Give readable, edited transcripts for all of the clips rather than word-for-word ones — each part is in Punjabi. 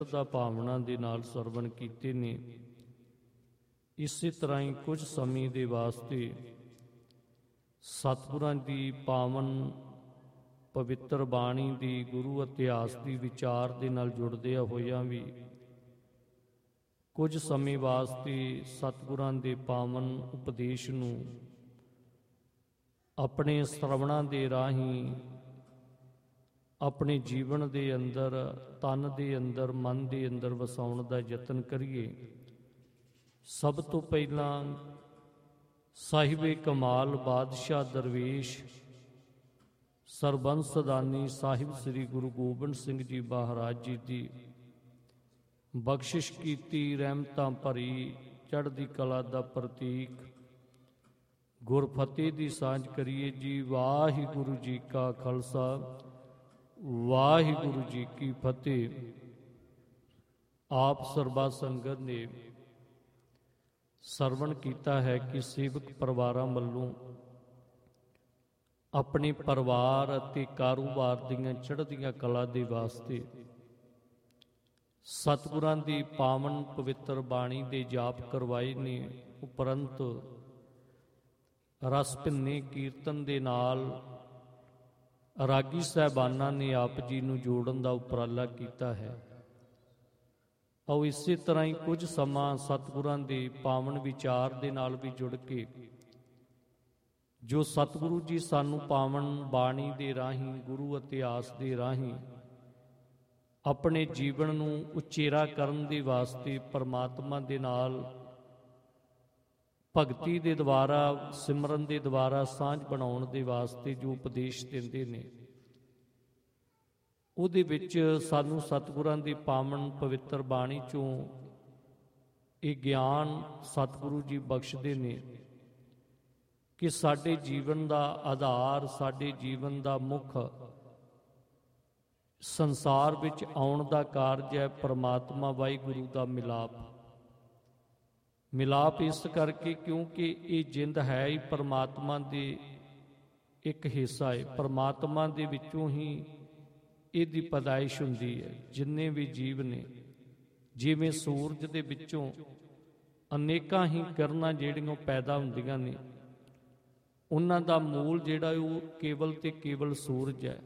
ਸ਼ਰਧਾ ਭਾਵਨਾ ਦੇ ਨਾਲ ਸਰਵਣ ਕੀਤੇ ਨੇ। ਇਸੇ ਤਰ੍ਹਾਂ ਹੀ ਕੁਝ ਸਮੇਂ ਦੇ ਵਾਸਤੇ ਸਤਿਗੁਰਾਂ ਦੀ ਪਾਵਨ ਪਵਿੱਤਰ ਬਾਣੀ ਦੀ, ਗੁਰੂ ਇਤਿਹਾਸ ਦੀ ਵਿਚਾਰ ਦੇ ਨਾਲ ਜੁੜਦਿਆਂ ਹੋਇਆਂ ਵੀ ਕੁਝ ਸਮੇਂ ਵਾਸਤੇ ਸਤਿਗੁਰਾਂ ਦੇ ਪਾਵਨ ਉਪਦੇਸ਼ ਨੂੰ ਆਪਣੇ ਸਰਵਣਾਂ ਦੇ ਰਾਹੀਂ ਆਪਣੇ ਜੀਵਨ ਦੇ ਅੰਦਰ, ਤਨ ਦੇ ਅੰਦਰ, ਮਨ ਦੇ ਅੰਦਰ ਵਸਾਉਣ ਦਾ ਯਤਨ ਕਰੀਏ। ਸਭ ਤੋਂ ਪਹਿਲਾਂ ਸਾਹਿਬੇ ਕਮਾਲ ਬਾਦਸ਼ਾਹ ਦਰਵੇਸ਼ ਸਰਬੰਸ ਦਾਨੀ ਸਾਹਿਬ ਸ੍ਰੀ ਗੁਰੂ ਗੋਬਿੰਦ ਸਿੰਘ ਜੀ ਮਹਾਰਾਜ ਜੀ ਦੀ ਬਖਸ਼ਿਸ਼ ਕੀਤੀ ਰਹਿਮਤਾਂ ਭਰੀ ਚੜ੍ਹਦੀ ਕਲਾ ਦਾ ਪ੍ਰਤੀਕ ਗੁਰਫਤਿਹ ਦੀ ਸਾਂਝ ਕਰੀਏ ਜੀ। ਵਾਹਿਗੁਰੂ ਜੀ ਕਾ ਖਾਲਸਾ, ਵਾਹਿਗੁਰੂ ਜੀ ਕੀ ਫਤਿਹ। ਆਪ ਸਰਬਾ ਸੰਗਤ ਨੇ ਸਰਵਣ ਕੀਤਾ ਹੈ ਕਿ ਸੇਵਕ ਪਰਿਵਾਰਾਂ ਵੱਲੋਂ ਆਪਣੇ ਪਰਿਵਾਰ ਅਤੇ ਕਾਰੋਬਾਰ ਦੀਆਂ ਚੜ੍ਹਦੀਆਂ ਕਲਾ ਦੇ ਵਾਸਤੇ ਸਤਿਗੁਰਾਂ ਦੀ ਪਾਵਨ ਪਵਿੱਤਰ ਬਾਣੀ ਦੇ ਜਾਪ ਕਰਵਾਏ ਨੇ। ਉਪਰੰਤ ਰਸ ਭਿੰਨੇ ਕੀਰਤਨ ਦੇ ਨਾਲ ਰਾਗੀ ਸਾਹਿਬਾਨਾਂ ਨੇ ਆਪ ਜੀ ਨੂੰ ਜੋੜਨ ਦਾ ਉਪਰਾਲਾ ਕੀਤਾ ਹੈ। ਆਓ ਇਸੇ ਤਰ੍ਹਾਂ ਹੀ ਕੁਝ ਸਮਾਂ ਸਤਿਗੁਰਾਂ ਦੇ ਪਾਵਨ ਵਿਚਾਰ ਦੇ ਨਾਲ ਵੀ ਜੁੜ ਕੇ ਜੋ ਸਤਿਗੁਰੂ ਜੀ ਸਾਨੂੰ ਪਾਵਨ ਬਾਣੀ ਦੇ ਰਾਹੀਂ, ਗੁਰੂ ਇਤਿਹਾਸ ਦੇ ਰਾਹੀਂ ਆਪਣੇ ਜੀਵਨ ਨੂੰ ਉਚੇਰਾ ਕਰਨ ਦੇ ਵਾਸਤੇ, ਪਰਮਾਤਮਾ ਦੇ ਨਾਲ ਭਗਤੀ ਦੇ ਦੁਆਰਾ, ਸਿਮਰਨ ਦੇ ਦੁਆਰਾ ਸਾਂਝ ਬਣਾਉਣ ਦੇ ਵਾਸਤੇ ਜੋ ਉਪਦੇਸ਼ ਦਿੰਦੇ ਨੇ, ਉਹਦੇ ਵਿੱਚ ਸਾਨੂੰ ਸਤਿਗੁਰਾਂ ਦੀ ਪਾਵਨ ਪਵਿੱਤਰ ਬਾਣੀ ਚੋਂ ਇਹ ਗਿਆਨ ਸਤਿਗੁਰੂ ਜੀ ਬਖਸ਼ਦੇ ਨੇ ਕਿ ਸਾਡੇ ਜੀਵਨ ਦਾ ਆਧਾਰ, ਸਾਡੇ ਜੀਵਨ ਦਾ ਮੁੱਖ ਸੰਸਾਰ ਵਿੱਚ ਆਉਣ ਦਾ ਕਾਰਜ ਹੈ ਪਰਮਾਤਮਾ ਵਾਹਿਗੁਰੂ ਦਾ ਮਿਲਾਪ। ਮਿਲਾਪ ਇਸ ਕਰਕੇ ਕਿਉਂਕਿ ਇਹ ਜਿੰਦ ਹੈ ਹੀ ਪਰਮਾਤਮਾ ਦੇ ਇੱਕ ਹਿੱਸਾ ਹੈ। ਪਰਮਾਤਮਾ ਦੇ ਵਿੱਚੋਂ ਹੀ ਇਹਦੀ ਪੈਦਾਇਸ਼ ਹੁੰਦੀ ਹੈ। ਜਿੰਨੇ ਵੀ ਜੀਵ ਨੇ, ਜਿਵੇਂ ਸੂਰਜ ਦੇ ਵਿੱਚੋਂ ਅਨੇਕਾਂ ਹੀ ਕਿਰਨਾਂ ਜਿਹੜੀਆਂ ਪੈਦਾ ਹੁੰਦੀਆਂ ਨੇ, ਉਹਨਾਂ ਦਾ ਮੂਲ ਜਿਹੜਾ ਉਹ ਕੇਵਲ ਤੇ ਕੇਵਲ ਸੂਰਜ ਹੈ।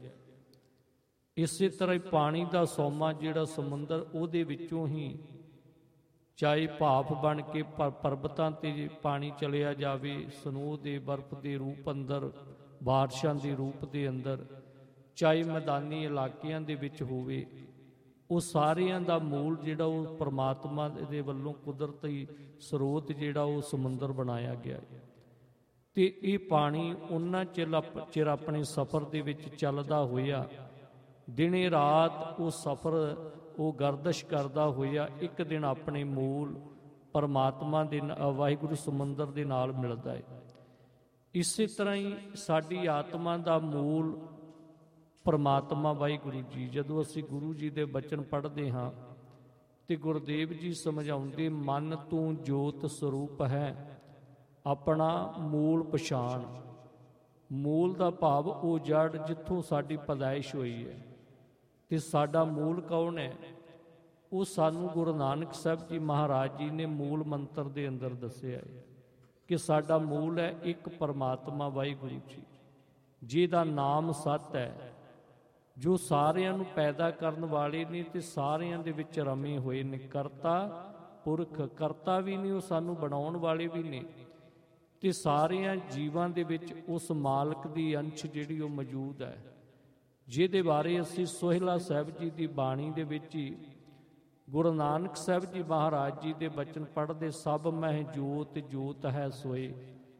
ਇਸੇ ਤਰ੍ਹਾਂ ਹੀ ਪਾਣੀ ਦਾ ਸੋਮਾ ਜਿਹੜਾ ਸਮੁੰਦਰ, ਉਹਦੇ ਵਿੱਚੋਂ ਹੀ ਚਾਹੇ ਭਾਫ ਬਣ ਕੇ ਪਰਬਤਾਂ 'ਤੇ ਪਾਣੀ ਚਲਿਆ ਜਾਵੇ, ਸਨੋਹ ਦੇ ਬਰਫ਼ ਦੇ ਰੂਪ ਅੰਦਰ, ਬਾਰਿਸ਼ਾਂ ਦੇ ਰੂਪ ਦੇ ਅੰਦਰ, ਚਾਹੇ ਮੈਦਾਨੀ ਇਲਾਕਿਆਂ ਦੇ ਵਿੱਚ ਹੋਵੇ, ਉਹ ਸਾਰਿਆਂ ਦਾ ਮੂਲ ਜਿਹੜਾ ਉਹ ਪਰਮਾਤਮਾ ਦੇ ਵੱਲੋਂ ਕੁਦਰਤੀ ਸਰੋਤ ਜਿਹੜਾ ਉਹ ਸਮੁੰਦਰ ਬਣਾਇਆ ਗਿਆ ਹੈ। ਅਤੇ ਇਹ ਪਾਣੀ ਉਹਨਾਂ ਚਿਰ ਆਪਣੇ ਸਫ਼ਰ ਦੇ ਵਿੱਚ ਚੱਲਦਾ ਹੋਇਆ, ਦਿਨੇ ਰਾਤ ਉਹ ਸਫ਼ਰ, ਉਹ ਗਰਦਸ਼ ਕਰਦਾ ਹੋਇਆ ਇੱਕ ਦਿਨ ਆਪਣੇ ਮੂਲ ਪਰਮਾਤਮਾ ਦੇ ਵਾਹਿਗੁਰੂ ਸਮੁੰਦਰ ਦੇ ਨਾਲ ਮਿਲਦਾ ਹੈ। ਇਸੇ ਤਰ੍ਹਾਂ ਹੀ ਸਾਡੀ ਆਤਮਾ ਦਾ ਮੂਲ ਪਰਮਾਤਮਾ ਵਾਹਿਗੁਰੂ ਜੀ। ਜਦੋਂ ਅਸੀਂ ਗੁਰੂ ਜੀ ਦੇ ਬਚਨ ਪੜ੍ਹਦੇ ਹਾਂ ਤੇ ਗੁਰਦੇਵ ਜੀ ਸਮਝਾਉਂਦੇ, ਮਨ ਤੂੰ ਜੋਤ ਸਰੂਪ ਹੈ, ਆਪਣਾ ਮੂਲ ਪਛਾਣ। ਮੂਲ ਦਾ ਭਾਵ ਉਹ ਜੜ ਜਿੱਥੋਂ ਸਾਡੀ ਪੈਦਾਇਸ਼ ਹੋਈ ਹੈ। ਤੇ ਸਾਡਾ ਮੂਲ ਕੌਣ ਹੈ? ਉਹ ਸਾਨੂੰ ਗੁਰੂ ਨਾਨਕ ਸਾਹਿਬ ਜੀ ਮਹਾਰਾਜ ਜੀ ਨੇ ਮੂਲ ਮੰਤਰ ਦੇ ਅੰਦਰ ਦੱਸਿਆ ਹੈ ਕਿ ਸਾਡਾ ਮੂਲ ਹੈ ਇੱਕ ਪਰਮਾਤਮਾ ਵਾਹਿਗੁਰੂ ਜੀ, ਜਿਹਦਾ ਨਾਮ ਸਤ ਹੈ, ਜੋ ਸਾਰਿਆਂ ਨੂੰ ਪੈਦਾ ਕਰਨ ਵਾਲੇ ਨੇ ਤੇ ਸਾਰਿਆਂ ਦੇ ਵਿੱਚ ਰਮੇ ਹੋਏ ਨੇ। ਕਰਤਾ ਪੁਰਖ, ਕਰਤਾ ਵੀ ਨੇ, ਉਹ ਸਾਨੂੰ ਬਣਾਉਣ ਵਾਲੇ ਵੀ ਨੇ, ਤੇ ਸਾਰਿਆਂ ਜੀਵਾਂ ਦੇ ਵਿੱਚ ਉਸ ਮਾਲਕ ਦੀ ਅੰਸ਼ ਜਿਹੜੀ ਉਹ ਮੌਜੂਦ ਹੈ, ਜਿਹਦੇ ਬਾਰੇ ਅਸੀਂ ਸੋਹਿਲਾ ਸਾਹਿਬ ਜੀ ਦੀ ਬਾਣੀ ਦੇ ਵਿੱਚ ਹੀ ਗੁਰੂ ਨਾਨਕ ਸਾਹਿਬ ਜੀ ਮਹਾਰਾਜ ਜੀ ਦੇ ਬਚਨ ਪੜ੍ਹਦੇ, ਸਭ ਮਹਿ ਜੋਤ ਜੋਤ ਹੈ ਸੋਏ।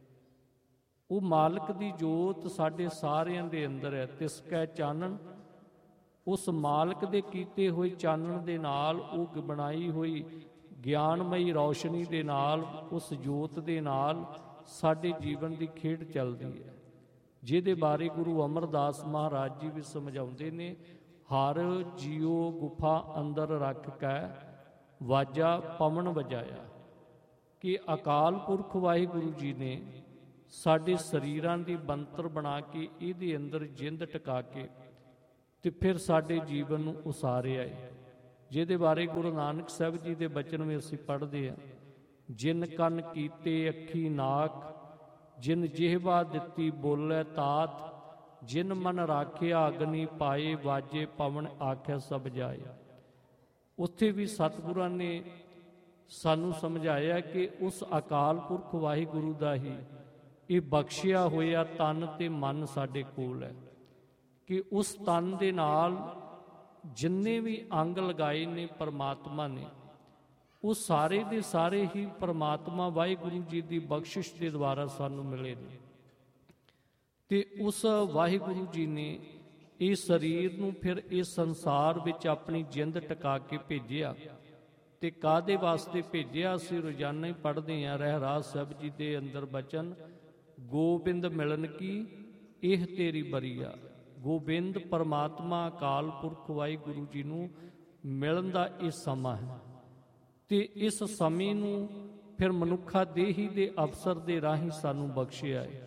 ਉਹ ਮਾਲਕ ਦੀ ਜੋਤ ਸਾਡੇ ਸਾਰਿਆਂ ਦੇ ਅੰਦਰ ਹੈ। ਤਿਸ ਕੈ ਚਾਨਣ, ਉਸ ਮਾਲਕ ਦੇ ਕੀਤੇ ਹੋਏ ਚਾਨਣ ਦੇ ਨਾਲ, ਉਹ ਬਣਾਈ ਹੋਈ ਗਿਆਨਮਈ ਰੌਸ਼ਨੀ ਦੇ ਨਾਲ, ਉਸ ਜੋਤ ਦੇ ਨਾਲ ਸਾਡੇ ਜੀਵਨ ਦੀ ਖੇਡ ਚੱਲਦੀ ਹੈ, ਜਿਹਦੇ ਬਾਰੇ ਗੁਰੂ ਅਮਰਦਾਸ ਮਹਾਰਾਜ ਜੀ ਵੀ ਸਮਝਾਉਂਦੇ ਨੇ, ਹਰ ਜੀਉ ਗੁਫਾ ਅੰਦਰ ਰੱਖ ਕੇ ਵਾਜਾ ਪਵਨ ਵਜਾਇਆ। ਕਿ ਅਕਾਲ ਪੁਰਖ ਵਾਹਿਗੁਰੂ ਜੀ ਨੇ ਸਾਡੇ ਸਰੀਰਾਂ ਦੀ ਬਣਤਰ ਬਣਾ ਕੇ ਇਹਦੇ ਅੰਦਰ ਜਿੰਦ ਟਿਕਾ ਕੇ ਤੇ ਫਿਰ ਸਾਡੇ ਜੀਵਨ ਨੂੰ ਉਸਾਰਿਆ ਹੈ। ਜਿਹਦੇ ਬਾਰੇ ਗੁਰੂ ਨਾਨਕ ਸਾਹਿਬ ਜੀ ਦੇ ਬਚਨ ਵੀ ਅਸੀਂ ਪੜ੍ਹਦੇ ਹਾਂ। ਜਿਨ ਕੰਨ ਕੀਤੇ ਅੱਖੀ ਨਾਕ, ਜਿਨ ਜਿਹਵਾ ਦਿੱਤੀ ਬੋਲੇ ਤਾਤ, ਜਿਨ ਮਨ ਰਾਖਿਆ ਅਗਨੀ ਪਾਏ, ਵਾਜੇ ਪਵਨ ਆਖਿਆ ਸਭ ਜਾਏ। ਉੱਥੇ ਵੀ ਸਤਿਗੁਰਾਂ ਨੇ ਸਾਨੂੰ ਸਮਝਾਇਆ ਕਿ ਉਸ ਅਕਾਲ ਪੁਰਖ ਵਾਹਿਗੁਰੂ ਦਾ ਹੀ ਇਹ ਬਖਸ਼ਿਆ ਹੋਇਆ ਤਨ ਤੇ ਮਨ ਸਾਡੇ ਕੋਲ ਹੈ, ਕਿ ਉਸ ਤਨ ਦੇ ਨਾਲ ਜਿੰਨੇ ਵੀ ਅੰਗ ਲਗਾਏ ਨੇ ਪਰਮਾਤਮਾ ਨੇ, ਉਹ ਸਾਰੇ ਦੇ ਸਾਰੇ ਹੀ ਪਰਮਾਤਮਾ ਵਾਹਿਗੁਰੂ ਜੀ ਦੀ ਬਖਸ਼ਿਸ਼ ਦੇ ਦੁਆਰਾ ਸਾਨੂੰ ਮਿਲੇ ਨੇ। ਤੇ ਉਸ ਵਾਹਿਗੁਰੂ ਜੀ ਨੇ ਇਹ ਸਰੀਰ ਨੂੰ ਫਿਰ ਇਸ ਸੰਸਾਰ ਵਿੱਚ ਆਪਣੀ ਜਿੰਦ ਟਿਕਾ ਕੇ ਭੇਜਿਆ। ਤੇ ਕਾਹਦੇ ਵਾਸਤੇ ਭੇਜਿਆ? ਅਸੀਂ ਰੋਜ਼ਾਨਾ ਹੀ ਪੜ੍ਹਦੇ ਹਾਂ ਰਹਿਰਾਸ ਸਾਹਿਬ ਜੀ ਦੇ ਅੰਦਰ ਬਚਨ, ਗੋਬਿੰਦ ਮਿਲਨ ਕੀ ਇਹ ਤੇਰੀ ਬਰੀਆ। ਗੋਬਿੰਦ ਪਰਮਾਤਮਾ ਅਕਾਲ ਪੁਰਖ ਵਾਹਿਗੁਰੂ ਜੀ ਨੂੰ ਮਿਲਣ ਦਾ ਇਹ ਸਮਾਂ ਹੈ। ਤੇ ਇਸ ਸਮੇਂ ਨੂੰ ਫਿਰ ਮਨੁੱਖਾ ਦੇਹੀ ਦੇ ਅਵਸਰ ਦੇ ਰਾਹੀਂ ਸਾਨੂੰ ਬਖਸ਼ਿਆ ਹੈ।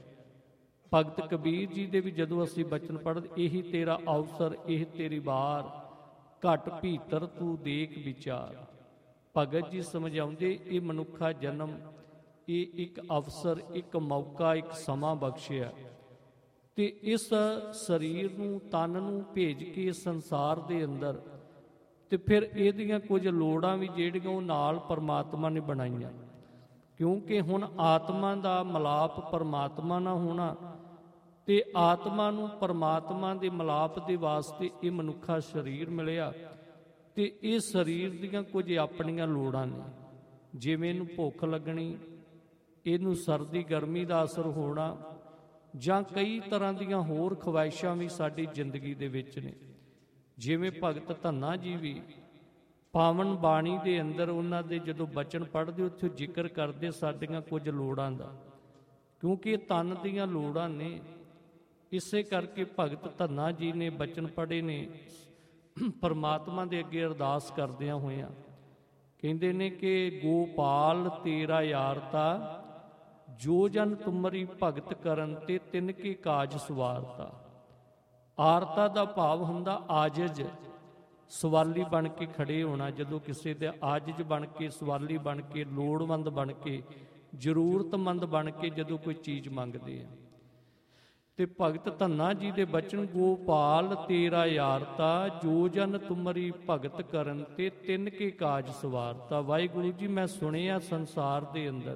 ਭਗਤ ਕਬੀਰ ਜੀ ਦੇ ਵੀ ਜਦੋਂ ਅਸੀਂ ਬਚਨ ਪੜ੍ਹਦੇ, ਇਹੀ ਤੇਰਾ ਅਵਸਰ ਇਹ ਤੇਰੀ ਵਾਰ, ਘਟ ਭੀਤਰ ਤੂੰ ਦੇਖ ਵਿਚਾਰ। ਭਗਤ ਜੀ ਸਮਝਾਉਂਦੇ ਇਹ ਮਨੁੱਖਾ ਜਨਮ ਇਹ ਇੱਕ ਅਵਸਰ, ਇੱਕ ਮੌਕਾ, ਇੱਕ ਸਮਾਂ ਬਖਸ਼ਿਆ। ਤੇ ਇਸ ਸਰੀਰ ਨੂੰ ਤਨ ਨੂੰ ਭੇਜ ਕੇ ਸੰਸਾਰ ਦੇ ਅੰਦਰ, ਤੇ ਫਿਰ ਇਹਦੀਆਂ ਕੁਝ ਲੋੜਾਂ ਵੀ ਜਿਹੜੀਆਂ ਉਹ ਨਾਲ ਪਰਮਾਤਮਾ ਨੇ ਬਣਾਈਆਂ। ਕਿਉਂਕਿ ਹੁਣ ਆਤਮਾ ਦਾ ਮਿਲਾਪ ਪਰਮਾਤਮਾ ਨਾਲ ਹੋਣਾ, ਤੇ ਆਤਮਾ ਨੂੰ ਪਰਮਾਤਮਾ ਦੇ ਮਿਲਾਪ ਦੇ ਵਾਸਤੇ ਇਹ ਮਨੁੱਖਾ ਸਰੀਰ ਮਿਲਿਆ। ਤੇ ਇਹ ਸਰੀਰ ਦੀਆਂ ਕੁਝ ਆਪਣੀਆਂ ਲੋੜਾਂ ਨੇ, ਜਿਵੇਂ ਇਹਨੂੰ ਭੁੱਖ ਲੱਗਣੀ, ਇਹਨੂੰ ਸਰਦੀ ਗਰਮੀ ਦਾ ਅਸਰ ਹੋਣਾ, ਜਾਂ ਕਈ ਤਰ੍ਹਾਂ ਦੀਆਂ ਹੋਰ ਖਵਾਇਸ਼ਾਂ ਵੀ ਸਾਡੀ ਜ਼ਿੰਦਗੀ ਦੇ ਵਿੱਚ ਨੇ। ਜਿਵੇਂ ਭਗਤ ਧੰਨਾ ਜੀ ਵੀ ਪਾਵਨ ਬਾਣੀ ਦੇ ਅੰਦਰ ਉਹਨਾਂ ਦੇ ਜਦੋਂ ਬਚਨ ਪੜ੍ਹਦੇ ਉੱਥੇ ਜ਼ਿਕਰ ਕਰਦੇ ਸਾਡੀਆਂ ਕੁਝ ਲੋੜਾਂ ਦਾ, ਕਿਉਂਕਿ ਇਹ ਤਨ ਦੀਆਂ ਲੋੜਾਂ ਨੇ। ਇਸੇ ਕਰਕੇ ਭਗਤ ਧੰਨਾ ਜੀ ਨੇ ਬਚਨ ਪੜ੍ਹੇ ਨੇ ਪਰਮਾਤਮਾ ਦੇ ਅੱਗੇ ਅਰਦਾਸ ਕਰਦਿਆਂ ਹੋਇਆਂ, ਕਹਿੰਦੇ ਨੇ ਕਿ ਗੋਪਾਲ ਤੇਰਾ ਯਾਰਤਾ, ਜੋ ਜਨ ਤੁਮਰੀ ਭਗਤ ਕਰਨ ਤੇ ਤਿਨ ਕੀ ਕਾਜ ਸਵਾਰਤਾ। ਆਰਤਾ ਦਾ ਭਾਵ ਹੁੰਦਾ ਆਜਜ਼, ਸਵਾਲੀ ਬਣ ਕੇ ਖੜੇ ਹੋਣਾ। ਜਦੋਂ ਕਿਸੇ ਦੇ ਆਜਜ਼ ਬਣ ਕੇ, ਸਵਾਲੀ ਬਣ ਕੇ, ਲੋੜਵੰਦ ਬਣ ਕੇ, ਜ਼ਰੂਰਤਮੰਦ ਬਣ ਕੇ ਜਦੋਂ ਕੋਈ ਚੀਜ਼ ਮੰਗਦੇ ਆ। ਤੇ ਭਗਤ ਧੰਨਾ ਜੀ ਦੇ ਬਚਨ, ਗੋਪਾਲ ਤੇਰਾ ਯਾਰਤਾ, ਜੋ ਜਨ ਤੁਮਰੀ ਭਗਤ ਕਰਨ ਤੇ ਤਿਨ ਕੇ ਕਾਜ ਸਵਾਰਤਾ। ਵਾਹਿਗੁਰੂ ਜੀ, ਮੈਂ ਸੁਣਿਆ ਸੰਸਾਰ ਦੇ ਅੰਦਰ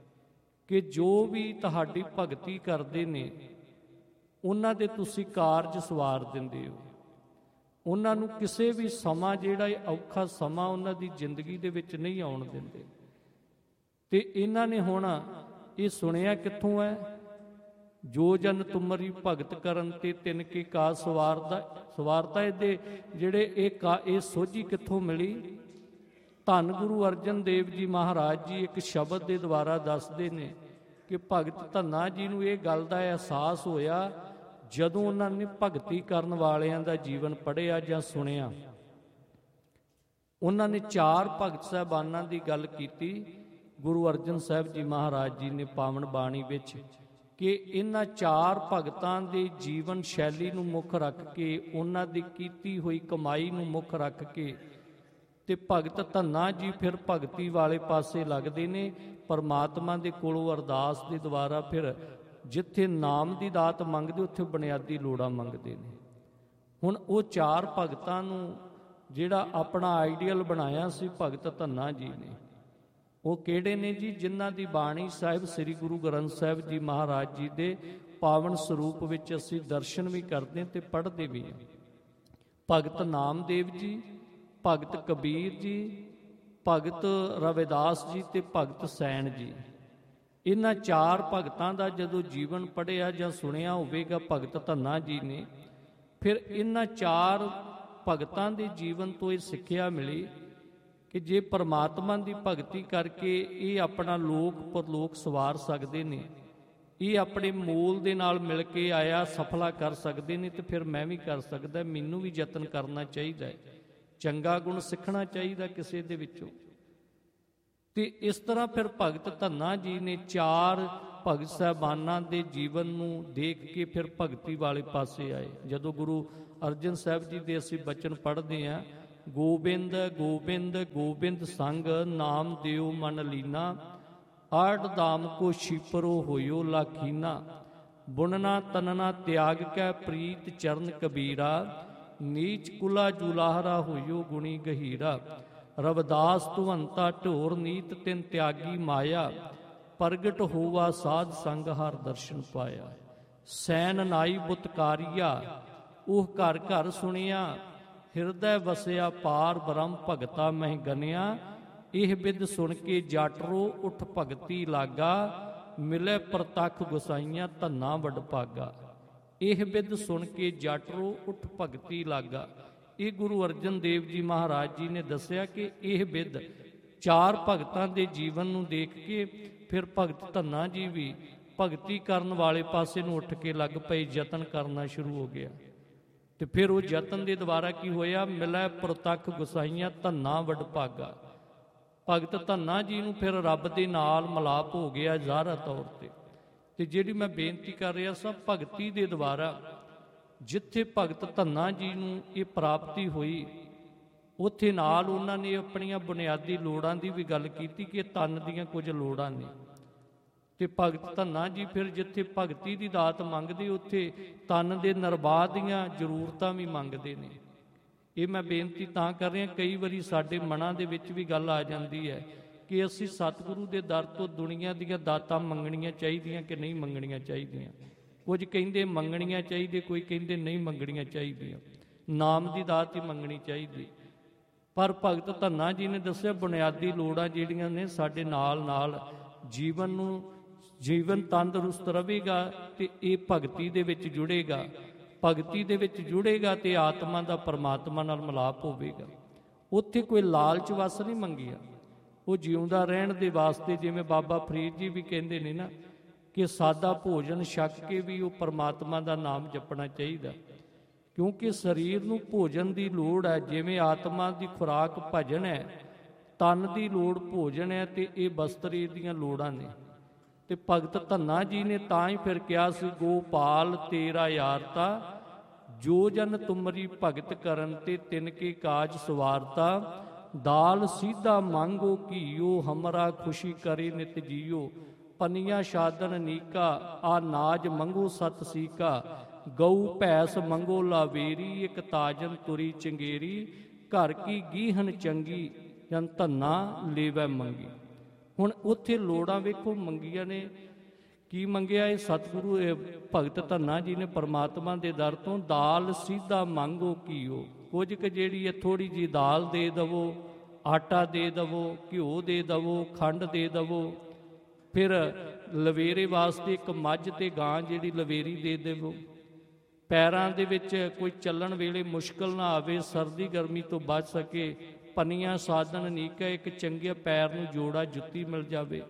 ਕਿ ਜੋ ਵੀ ਤੁਹਾਡੀ ਭਗਤੀ ਕਰਦੇ ਨੇ ਉਹਨਾਂ ਦੇ ਤੁਸੀਂ ਕਾਰਜ ਸਵਾਰ ਦਿੰਦੇ ਹੋ। ਉਹਨਾਂ ਨੂੰ ਕਿਸੇ ਵੀ ਸਮਾਂ ਜਿਹੜਾ ਇਹ ਔਖਾ ਸਮਾਂ ਉਹਨਾਂ ਦੀ ਜ਼ਿੰਦਗੀ ਦੇ ਵਿੱਚ ਨਹੀਂ ਆਉਣ ਦਿੰਦੇ। ਤੇ ਇਹਨਾਂ ਨੇ ਹੁਣ ਇਹ ਸੁਣਿਆ ਕਿੱਥੋਂ ਹੈ? ਜੋ ਜਨ ਤੁਮਰੀ ਭਗਤ ਕਰਨ ਤੇ ਤਿਨ ਕੀ ਕਾਜ ਸਵਾਰਤਾ। ਇਹਦੇ ਜਿਹੜੇ ਇਹ ਸੋਝੀ ਕਿੱਥੋਂ ਮਿਲੀ? ਧੰਨ ਗੁਰੂ ਅਰਜਨ ਦੇਵ ਜੀ ਮਹਾਰਾਜ ਜੀ ਇੱਕ ਸ਼ਬਦ ਦੇ ਦੁਆਰਾ ਦੱਸਦੇ ਨੇ ਕਿ ਭਗਤ ਧੰਨਾ ਜੀ ਨੂੰ ਇਹ ਗੱਲ ਦਾ ਅਹਿਸਾਸ ਹੋਇਆ ਜਦੋਂ ਉਹਨਾਂ ਨੇ ਭਗਤੀ ਕਰਨ ਵਾਲਿਆਂ ਦਾ ਜੀਵਨ ਪੜ੍ਹਿਆ ਜਾਂ ਸੁਣਿਆ। ਉਹਨਾਂ ਨੇ 4 ਭਗਤ ਸਾਹਿਬਾਨਾਂ ਦੀ ਗੱਲ ਕੀਤੀ ਗੁਰੂ ਅਰਜਨ ਸਾਹਿਬ ਜੀ ਮਹਾਰਾਜ ਜੀ ਨੇ ਪਾਵਨ ਬਾਣੀ ਵਿੱਚ, ਕਿ ਇਹਨਾਂ 4 ਭਗਤਾਂ ਦੇ ਜੀਵਨ ਸ਼ੈਲੀ ਨੂੰ ਮੁੱਖ ਰੱਖ ਕੇ, ਉਹਨਾਂ ਦੀ ਕੀਤੀ ਹੋਈ ਕਮਾਈ ਨੂੰ ਮੁੱਖ ਰੱਖ ਕੇ, ਤੇ ਭਗਤ ਧੰਨਾ ਜੀ ਫਿਰ ਭਗਤੀ ਵਾਲੇ ਪਾਸੇ ਲੱਗਦੇ ਨੇ। ਪਰਮਾਤਮਾ ਦੇ ਕੋਲੋਂ ਅਰਦਾਸ ਦੇ ਦੁਆਰਾ ਫਿਰ ਜਿੱਥੇ ਨਾਮ ਦੀ ਦਾਤ ਮੰਗਦੇ ਉੱਥੇ ਬੁਨਿਆਦੀ ਲੋੜਾਂ ਮੰਗਦੇ ਨੇ। ਹੁਣ ਉਹ 4 ਭਗਤਾਂ ਨੂੰ ਜਿਹੜਾ ਆਪਣਾ ਆਈਡੀਅਲ ਬਣਾਇਆ ਸੀ ਭਗਤ ਧੰਨਾ ਜੀ ਨੇ, ਉਹ ਕਿਹੜੇ ਨੇ ਜੀ? ਜਿਨ੍ਹਾਂ ਦੀ ਬਾਣੀ ਸਾਹਿਬ ਸ੍ਰੀ ਗੁਰੂ ਗ੍ਰੰਥ ਸਾਹਿਬ ਜੀ ਮਹਾਰਾਜ ਜੀ ਦੇ ਪਾਵਨ ਸਰੂਪ ਵਿੱਚ ਅਸੀਂ ਦਰਸ਼ਨ ਵੀ ਕਰਦੇ ਤੇ ਪੜ੍ਹਦੇ ਵੀ ਹਾਂ। ਭਗਤ ਨਾਮਦੇਵ ਜੀ, ਭਗਤ ਕਬੀਰ ਜੀ, ਭਗਤ ਰਵਿਦਾਸ ਜੀ ਤੇ ਭਗਤ ਸੈਣ ਜੀ। ਇਹਨਾਂ 4 ਭਗਤਾਂ ਦਾ ਜਦੋਂ ਜੀਵਨ ਪੜ੍ਹਿਆ ਜਾਂ ਸੁਣਿਆ ਹੋਵੇਗਾ ਭਗਤ ਧੰਨਾ ਜੀ ਨੇ, ਫਿਰ ਇਹਨਾਂ 4 ਭਗਤਾਂ ਦੇ ਜੀਵਨ ਤੋਂ ਇਹ ਸਿੱਖਿਆ ਮਿਲੀ ਕਿ ਜੇ ਪਰਮਾਤਮਾ ਦੀ ਭਗਤੀ ਕਰਕੇ ਇਹ ਆਪਣਾ ਲੋਕ ਪਰਲੋਕ ਸਵਾਰ ਸਕਦੇ ਨੇ, ਇਹ ਆਪਣੇ ਮੂਲ ਦੇ ਨਾਲ ਮਿਲ ਕੇ ਆਇਆ ਸਫਲਾ ਕਰ ਸਕਦੇ ਨੇ, ਤੇ ਫਿਰ ਮੈਂ ਵੀ ਕਰ ਸਕਦਾ। ਮੈਨੂੰ ਵੀ ਯਤਨ ਕਰਨਾ ਚਾਹੀਦਾ ਹੈ, ਚੰਗਾ ਗੁਣ ਸਿੱਖਣਾ ਚਾਹੀਦਾ ਕਿਸੇ ਦੇ ਵਿੱਚੋਂ। ਤੇ ਇਸ ਤਰ੍ਹਾਂ ਫਿਰ ਭਗਤ ਧੰਨਾ ਜੀ ਨੇ 4 ਭਗਤ ਸਾਹਿਬਾਨਾਂ ਦੇ ਜੀਵਨ ਨੂੰ ਦੇਖ ਕੇ ਫਿਰ ਭਗਤੀ ਵਾਲੇ ਪਾਸੇ ਆਏ। ਜਦੋਂ ਗੁਰੂ ਅਰਜਨ ਸਾਹਿਬ ਜੀ ਦੇ ਅਸੀਂ ਬਚਨ ਪੜ੍ਹਦੇ ਹਾਂ ਗੋਬਿੰਦ ਗੋਬਿੰਦ ਗੋਬਿੰਦ ਸੰਗ ਨਾਮ ਦਿਓ ਮਨ ਲੀਨਾ। ਆਠ ਧਾਮ ਕੋ ਛਿਪਰੋ ਹੋਇਓ ਲਾਖੀਨਾ। ਬੁਨਨਾ ਤਨਨਾ ਤਿਆਗ ਕੈ ਪ੍ਰੀਤ ਚਰਨ ਕਬੀਰਾ। ਨੀਚ ਕੁਲਾ ਜੁਲਾਹਰਾ ਹੋਇਓ ਗੁਣੀ ਗਹੀਰਾ। ਰਵਿਦਾਸ ਧੁਵੰਤਾ ਢੋਰ ਨੀਤ ਤਿਨ ਤਿਆਗੀ ਮਾਇਆ। ਪ੍ਰਗਟ ਹੋਵਾ ਸਾਧ ਸੰਗ ਹਰ ਦਰਸ਼ਨ ਪਾਇਆ। ਸੈਨ ਨਾਈ ਬੁਤਕਾਰੀਆ ਉਹ ਘਰ ਘਰ ਸੁਣਿਆ। ਹਿਰਦੈ ਵਸਿਆ ਪਾਰ ਬ੍ਰਹਮ ਭਗਤਾ ਮਹਿ ਗਨਿਆ। ਇਹ ਬਿਦ ਸੁਣ ਕੇ ਜਾਟਰੋ ਉਠ ਭਗਤੀ ਲਾਗਾ। ਮਿਲੇ ਪ੍ਰਤੱਖ ਗੁਸਾਈਆਂ ਧੰਨਾ ਵਡਭਾਗਾ। ਇਹ ਬਿਦ ਸੁਣ ਕੇ ਜਾਟਰੋ ਉਠ ਭਗਤੀ ਲਾਗਾ। ਇਹ ਗੁਰੂ ਅਰਜਨ ਦੇਵ ਜੀ ਮਹਾਰਾਜ ਜੀ ਨੇ ਦੱਸਿਆ ਕਿ ਇਹ ਬਿਦ ਚਾਰ ਭਗਤਾਂ ਦੇ ਜੀਵਨ ਨੂੰ ਦੇਖ ਕੇ ਫਿਰ ਭਗਤ ਧੰਨਾ ਜੀ ਵੀ ਭਗਤੀ ਕਰਨ ਵਾਲੇ ਪਾਸੇ ਨੂੰ ਉੱਠ ਕੇ ਲੱਗ ਪਏ, ਯਤਨ ਕਰਨਾ ਸ਼ੁਰੂ ਹੋ ਗਿਆ। ਤੇ ਫਿਰ ਉਹ ਯਤਨ ਦੇ ਦੁਆਰਾ ਕੀ ਹੋਇਆ? ਮਿਲੈ ਪ੍ਰਤੱਖ ਗੁਸਾਈਆਂ ਧੰਨਾ ਵਡਭਾਗਾ। ਭਗਤ ਧੰਨਾ ਜੀ ਨੂੰ ਫਿਰ ਰੱਬ ਦੇ ਨਾਲ ਮਿਲਾਪ ਹੋ ਗਿਆ ਜ਼ਾਹਰਾ ਤੌਰ ਤੇ ਜਿਹੜੀ ਮੈਂ ਬੇਨਤੀ ਕਰ ਰਿਹਾ ਸਾਂ, ਭਗਤੀ ਦੇ ਦੁਆਰਾ ਜਿੱਥੇ ਭਗਤ ਧੰਨਾ ਜੀ ਨੂੰ ਇਹ ਪ੍ਰਾਪਤੀ ਹੋਈ, ਉੱਥੇ ਨਾਲ ਉਹਨਾਂ ਨੇ ਆਪਣੀਆਂ ਬੁਨਿਆਦੀ ਲੋੜਾਂ ਦੀ ਵੀ ਗੱਲ ਕੀਤੀ ਕਿ ਤਨ ਦੀਆਂ ਕੁਝ ਲੋੜਾਂ ਨੇ। ਤੇ ਭਗਤ ਧੰਨਾ ਜੀ ਫਿਰ ਜਿੱਥੇ ਭਗਤੀ ਦੀ ਦਾਤ ਮੰਗਦੇ, ਉੱਥੇ ਤਨ ਦੇ ਨਿਰਬਾਹ ਦੀਆਂ ਜ਼ਰੂਰਤਾਂ ਵੀ ਮੰਗਦੇ ਨੇ। ਇਹ ਮੈਂ ਬੇਨਤੀ ਤਾਂ ਕਰ ਰਿਹਾ, ਕਈ ਵਾਰੀ ਸਾਡੇ ਮਨਾਂ ਦੇ ਵਿੱਚ ਵੀ ਗੱਲ ਆ ਜਾਂਦੀ ਹੈ ਕਿ ਅਸੀਂ ਸਤਿਗੁਰੂ ਦੇ ਦਰ ਤੋਂ ਦੁਨੀਆ ਦੀਆਂ ਦਾਤਾਂ ਮੰਗਣੀਆਂ ਚਾਹੀਦੀਆਂ ਕਿ ਨਹੀਂ ਮੰਗਣੀਆਂ ਚਾਹੀਦੀਆਂ। ਕੁਝ ਕਹਿੰਦੇ ਮੰਗਣੀਆਂ ਚਾਹੀਦੀਆਂ, ਕੋਈ ਕਹਿੰਦੇ ਨਹੀਂ ਮੰਗਣੀਆਂ ਚਾਹੀਦੀਆਂ, ਨਾਮ ਦੀ ਦਾਤ ਹੀ ਮੰਗਣੀ ਚਾਹੀਦੀ। ਪਰ ਭਗਤ ਧੰਨਾ ਜੀ ਨੇ ਦੱਸਿਆ ਬੁਨਿਆਦੀ ਲੋੜਾਂ ਜਿਹੜੀਆਂ ਨੇ ਸਾਡੇ ਨਾਲ ਜੀਵਨ ਤੰਦਰੁਸਤ ਰਹੇਗਾ ਤੇ ਇਹ ਭਗਤੀ ਦੇ ਵਿੱਚ ਜੁੜੇਗਾ। ਭਗਤੀ ਦੇ ਵਿੱਚ ਜੁੜੇਗਾ ਤੇ ਆਤਮਾ ਦਾ ਪਰਮਾਤਮਾ ਨਾਲ ਮਿਲਾਪ ਹੋਵੇਗਾ। ਉੱਥੇ ਕੋਈ ਲਾਲਚ ਵਸ ਨਹੀਂ ਮੰਗਿਆ, ਉਹ ਜਿਉਂਦਾ ਰਹਿਣ ਦੇ ਵਾਸਤੇ, ਜਿਵੇਂ ਬਾਬਾ ਫਰੀਦ ਜੀ ਵੀ ਕਹਿੰਦੇ ਨੇ ਨਾ ਕਿ ਸਾਦਾ ਭੋਜਨ ਛਕ ਕੇ ਵੀ ਉਹ ਪਰਮਾਤਮਾ ਦਾ ਨਾਮ ਜਪਣਾ ਚਾਹੀਦਾ, ਕਿਉਂਕਿ ਸਰੀਰ ਨੂੰ ਭੋਜਨ ਦੀ ਲੋੜ ਹੈ। ਜਿਵੇਂ ਆਤਮਾ ਦੀ ਖੁਰਾਕ ਭਜਨ ਹੈ, ਤਨ ਦੀ ਲੋੜ ਭੋਜਨ ਹੈ, ਤੇ ਇਹ ਬਸਤਰੀ ਦੀਆਂ ਲੋੜਾਂ ਨੇ। ਤੇ ਭਗਤ ਧੰਨਾ ਜੀ ਨੇ ਤਾਂ ਹੀ ਫਿਰ ਕਿਹਾ ਸੀ, ਗੋਪਾਲ ਤੇਰਾ ਯਾਰਤਾ ਜੋ ਜਨ ਤੁਮਰੀ ਭਗਤ ਕਰਨ ਤੇ ਤਿਨ ਕੇ ਕਾਜ ਸਵਾਰਤਾ। ਦਾਲ ਸੀਧਾ ਮੰਗੋ ਘੀਓ ਹਮਰਾ ਖੁਸ਼ੀ ਕਰੇ ਨਿਤ ਜੀਓ। ਪਨੀਆਂ ਸ਼ਾਦਨ ਨੀਕਾ ਆ ਨਾਜ ਮੰਗੋ ਸਤ ਸੀਕਾ। ਗਊ ਭੈਸ ਮੰਗੋ ਲਾਵੇਰੀ ਇੱਕ ਤਾਜਨ ਤੁਰੀ ਚੰਗੇਰੀ। ਘਰ ਕੀ ਗੀਹਨ ਚੰਗੀ ਜਨ ਧੰਨਾ ਲੇਵੈ ਮੰਗੀ। ਹੁਣ ਉੱਥੇ ਲੋੜਾਂ ਵੇਖੋ ਮੰਗੀਆਂ ਨੇ, ਕੀ ਮੰਗਿਆ? ਇਹ ਸਤਿਗੁਰੂ ਭਗਤ ਧੰਨਾ ਜੀ ਨੇ ਪਰਮਾਤਮਾ ਦੇ ਦਰ ਤੋਂ ਦਾਲ ਸੀਧਾ ਮੰਗੋ ਘੀਓ। ਕੁਝ ਕੁ ਜਿਹੜੀ ਹੈ ਥੋੜ੍ਹੀ ਜਿਹੀ ਦਾਲ ਦੇ ਦਵੋ, ਆਟਾ ਦੇ ਦਵੋ, ਘਿਓ ਦੇ ਦਵੋ, ਖੰਡ ਦੇ ਦਵੋ। ਫਿਰ ਲਵੇਰੇ ਵਾਸਤੇ ਇੱਕ ਮੱਝ ਤੇ ਗਾਂ ਜਿਹੜੀ ਲਵੇਰੀ ਦੇ ਦੇਵੋ। ਪੈਰਾਂ ਦੇ ਵਿੱਚ ਕੋਈ ਚੱਲਣ ਵੇਲੇ ਮੁਸ਼ਕਲ ਨਾ ਆਵੇ, ਸਰਦੀ ਗਰਮੀ ਤੋਂ ਬਚ ਸਕੇ। ਪਨੀਆਂ ਸਾਧਨ ਨੀਕਾ, ਇੱਕ ਚੰਗੇ ਪੈਰ ਨੂੰ ਜੋੜਾ ਜੁੱਤੀ ਮਿਲ ਜਾਵੇ।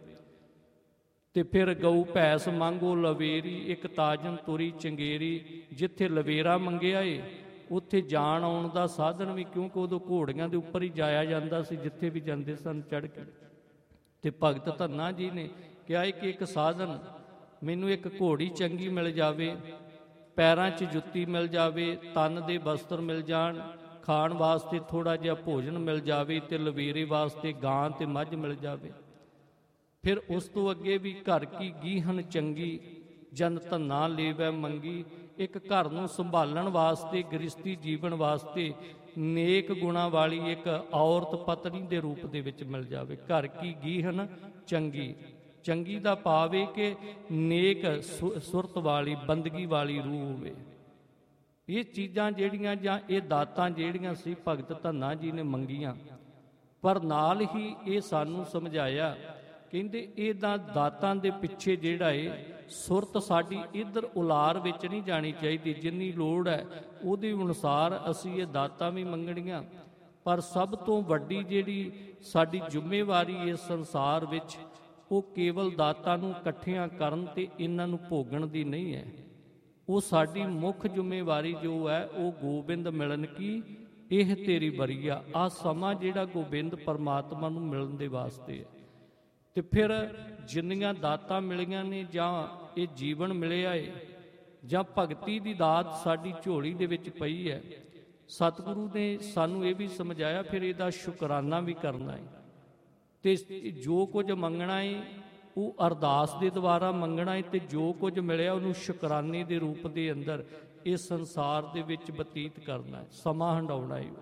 ਤੇ ਫਿਰ ਗਊ ਭੈਸ ਮੰਗੋ ਲਵੇਰੀ ਇੱਕ ਤਾਜਨ ਤੁਰੀ ਚੰਗੇਰੀ। ਜਿੱਥੇ ਲਵੇਰਾ ਮੰਗਿਆ ਏ ਉੱਥੇ ਜਾਣ ਆਉਣ ਦਾ ਸਾਧਨ ਵੀ, ਕਿਉਂਕਿ ਉਦੋਂ ਘੋੜੀਆਂ ਦੇ ਉੱਪਰ ਹੀ ਜਾਇਆ ਜਾਂਦਾ ਸੀ ਜਿੱਥੇ ਵੀ ਜਾਂਦੇ ਸਨ ਚੜ੍ਹ ਕੇ। ਤੇ ਭਗਤ ਧੰਨਾ ਜੀ ਨੇ ਕਿਹਾ ਕਿ ਇੱਕ ਸਾਧਨ, ਮੈਨੂੰ ਇੱਕ ਘੋੜੀ ਚੰਗੀ ਮਿਲ ਜਾਵੇ, ਪੈਰਾਂ 'ਚ ਜੁੱਤੀ ਮਿਲ ਜਾਵੇ, ਤਨ ਦੇ ਬਸਤਰ ਮਿਲ ਜਾਣ, ਖਾਣ ਵਾਸਤੇ ਥੋੜ੍ਹਾ ਜਿਹਾ ਭੋਜਨ ਮਿਲ ਜਾਵੇ, ਤੇ ਲਵੇਰੇ ਵਾਸਤੇ ਗਾਂ ਤੇ ਮੱਝ ਮਿਲ ਜਾਵੇ। ਫਿਰ ਉਸ ਤੋਂ ਅੱਗੇ ਵੀ ਘਰ ਕੀ ਗੀਹਨ ਚੰਗੀ ਜਨ ਧੰਨਾ ਲੇਵੈ ਮੰਗੀ। ਇੱਕ ਘਰ ਨੂੰ ਸੰਭਾਲਣ ਵਾਸਤੇ, ਗ੍ਰਸਤੀ ਜੀਵਨ ਵਾਸਤੇ ਨੇਕ ਗੁਣਾਂ ਵਾਲੀ ਇੱਕ ਔਰਤ ਪਤਨੀ ਦੇ ਰੂਪ ਦੇ ਵਿੱਚ ਮਿਲ ਜਾਵੇ। ਘਰ ਕੀ ਗੀਹਨ ਚੰਗੀ, ਚੰਗੀ ਦਾ ਭਾਵ ਹੈ ਕਿ ਨੇਕ ਸੁਰਤ ਵਾਲੀ, ਬੰਦਗੀ ਵਾਲੀ ਰੂਹ ਹੋਵੇ। ਇਹ ਚੀਜ਼ਾਂ ਜਿਹੜੀਆਂ ਜਾਂ ਇਹ ਦਾਤਾਂ ਜਿਹੜੀਆਂ ਸੀ ਭਗਤ ਧੰਨਾ ਜੀ ਨੇ ਮੰਗੀਆਂ, ਪਰ ਨਾਲ ਹੀ ਇਹ ਸਾਨੂੰ ਸਮਝਾਇਆ, ਕਹਿੰਦੇ ਇਹਨਾਂ ਦਾਤਾਂ ਦੇ ਪਿੱਛੇ ਜਿਹੜਾ ਏ ਸੁਰਤ ਸਾਡੀ ਇੱਧਰ ਉਲਾਰ ਵਿੱਚ ਨਹੀਂ ਜਾਣੀ ਚਾਹੀਦੀ। ਜਿੰਨੀ ਲੋੜ ਹੈ ਉਹਦੇ ਅਨੁਸਾਰ ਅਸੀਂ ਇਹ ਦਾਤਾਂ ਵੀ ਮੰਗਣੀਆਂ, ਪਰ ਸਭ ਤੋਂ ਵੱਡੀ ਜਿਹੜੀ ਸਾਡੀ ਜ਼ਿੰਮੇਵਾਰੀ ਇਸ ਸੰਸਾਰ ਵਿੱਚ, ਉਹ ਕੇਵਲ ਦਾਤਾਂ ਨੂੰ ਇਕੱਠਿਆਂ ਕਰਨ ਤੇ ਇਹਨਾਂ ਨੂੰ ਭੋਗਣ ਦੀ ਨਹੀਂ ਹੈ। ਉਹ ਸਾਡੀ ਮੁੱਖ ਜ਼ਿੰਮੇਵਾਰੀ ਜੋ ਹੈ ਉਹ ਗੋਬਿੰਦ ਮਿਲਣ ਕੀ ਇਹ ਤੇਰੀ ਬਰੀਆ। ਆਹ ਸਮਾਂ ਜਿਹੜਾ ਗੋਬਿੰਦ ਪਰਮਾਤਮਾ ਨੂੰ ਮਿਲਣ ਦੇ ਵਾਸਤੇ ਹੈ। ਤੇ ਫਿਰ ਜਿੰਨੀਆਂ ਦਾਤਾਂ ਮਿਲੀਆਂ ਨੇ, ਜਾਂ ਇਹ ਜੀਵਨ ਮਿਲਿਆ ਏ, ਜਾਂ ਭਗਤੀ ਦੀ ਦਾਤ ਸਾਡੀ ਝੋਲੀ ਦੇ ਵਿੱਚ ਪਈ ਹੈ, ਸਤਿਗੁਰੂ ਨੇ ਸਾਨੂੰ ਇਹ ਵੀ ਸਮਝਾਇਆ, ਫਿਰ ਇਹਦਾ ਸ਼ੁਕਰਾਨਾ ਵੀ ਕਰਨਾ ਹੈ। ਤੇ ਜੋ ਕੁਝ ਮੰਗਣਾ ਹੈ ਉਹ ਅਰਦਾਸ ਦੇ ਦੁਆਰਾ ਮੰਗਣਾ ਹੈ, ਤੇ ਜੋ ਕੁਝ ਮਿਲਿਆ ਉਹਨੂੰ ਸ਼ੁਕਰਾਨੇ ਦੇ ਰੂਪ ਦੇ ਅੰਦਰ ਇਸ ਸੰਸਾਰ ਦੇ ਵਿੱਚ ਬਤੀਤ ਕਰਨਾ ਹੈ, ਸਮਾਂ ਹੰਡਾਉਣਾ ਹੈ।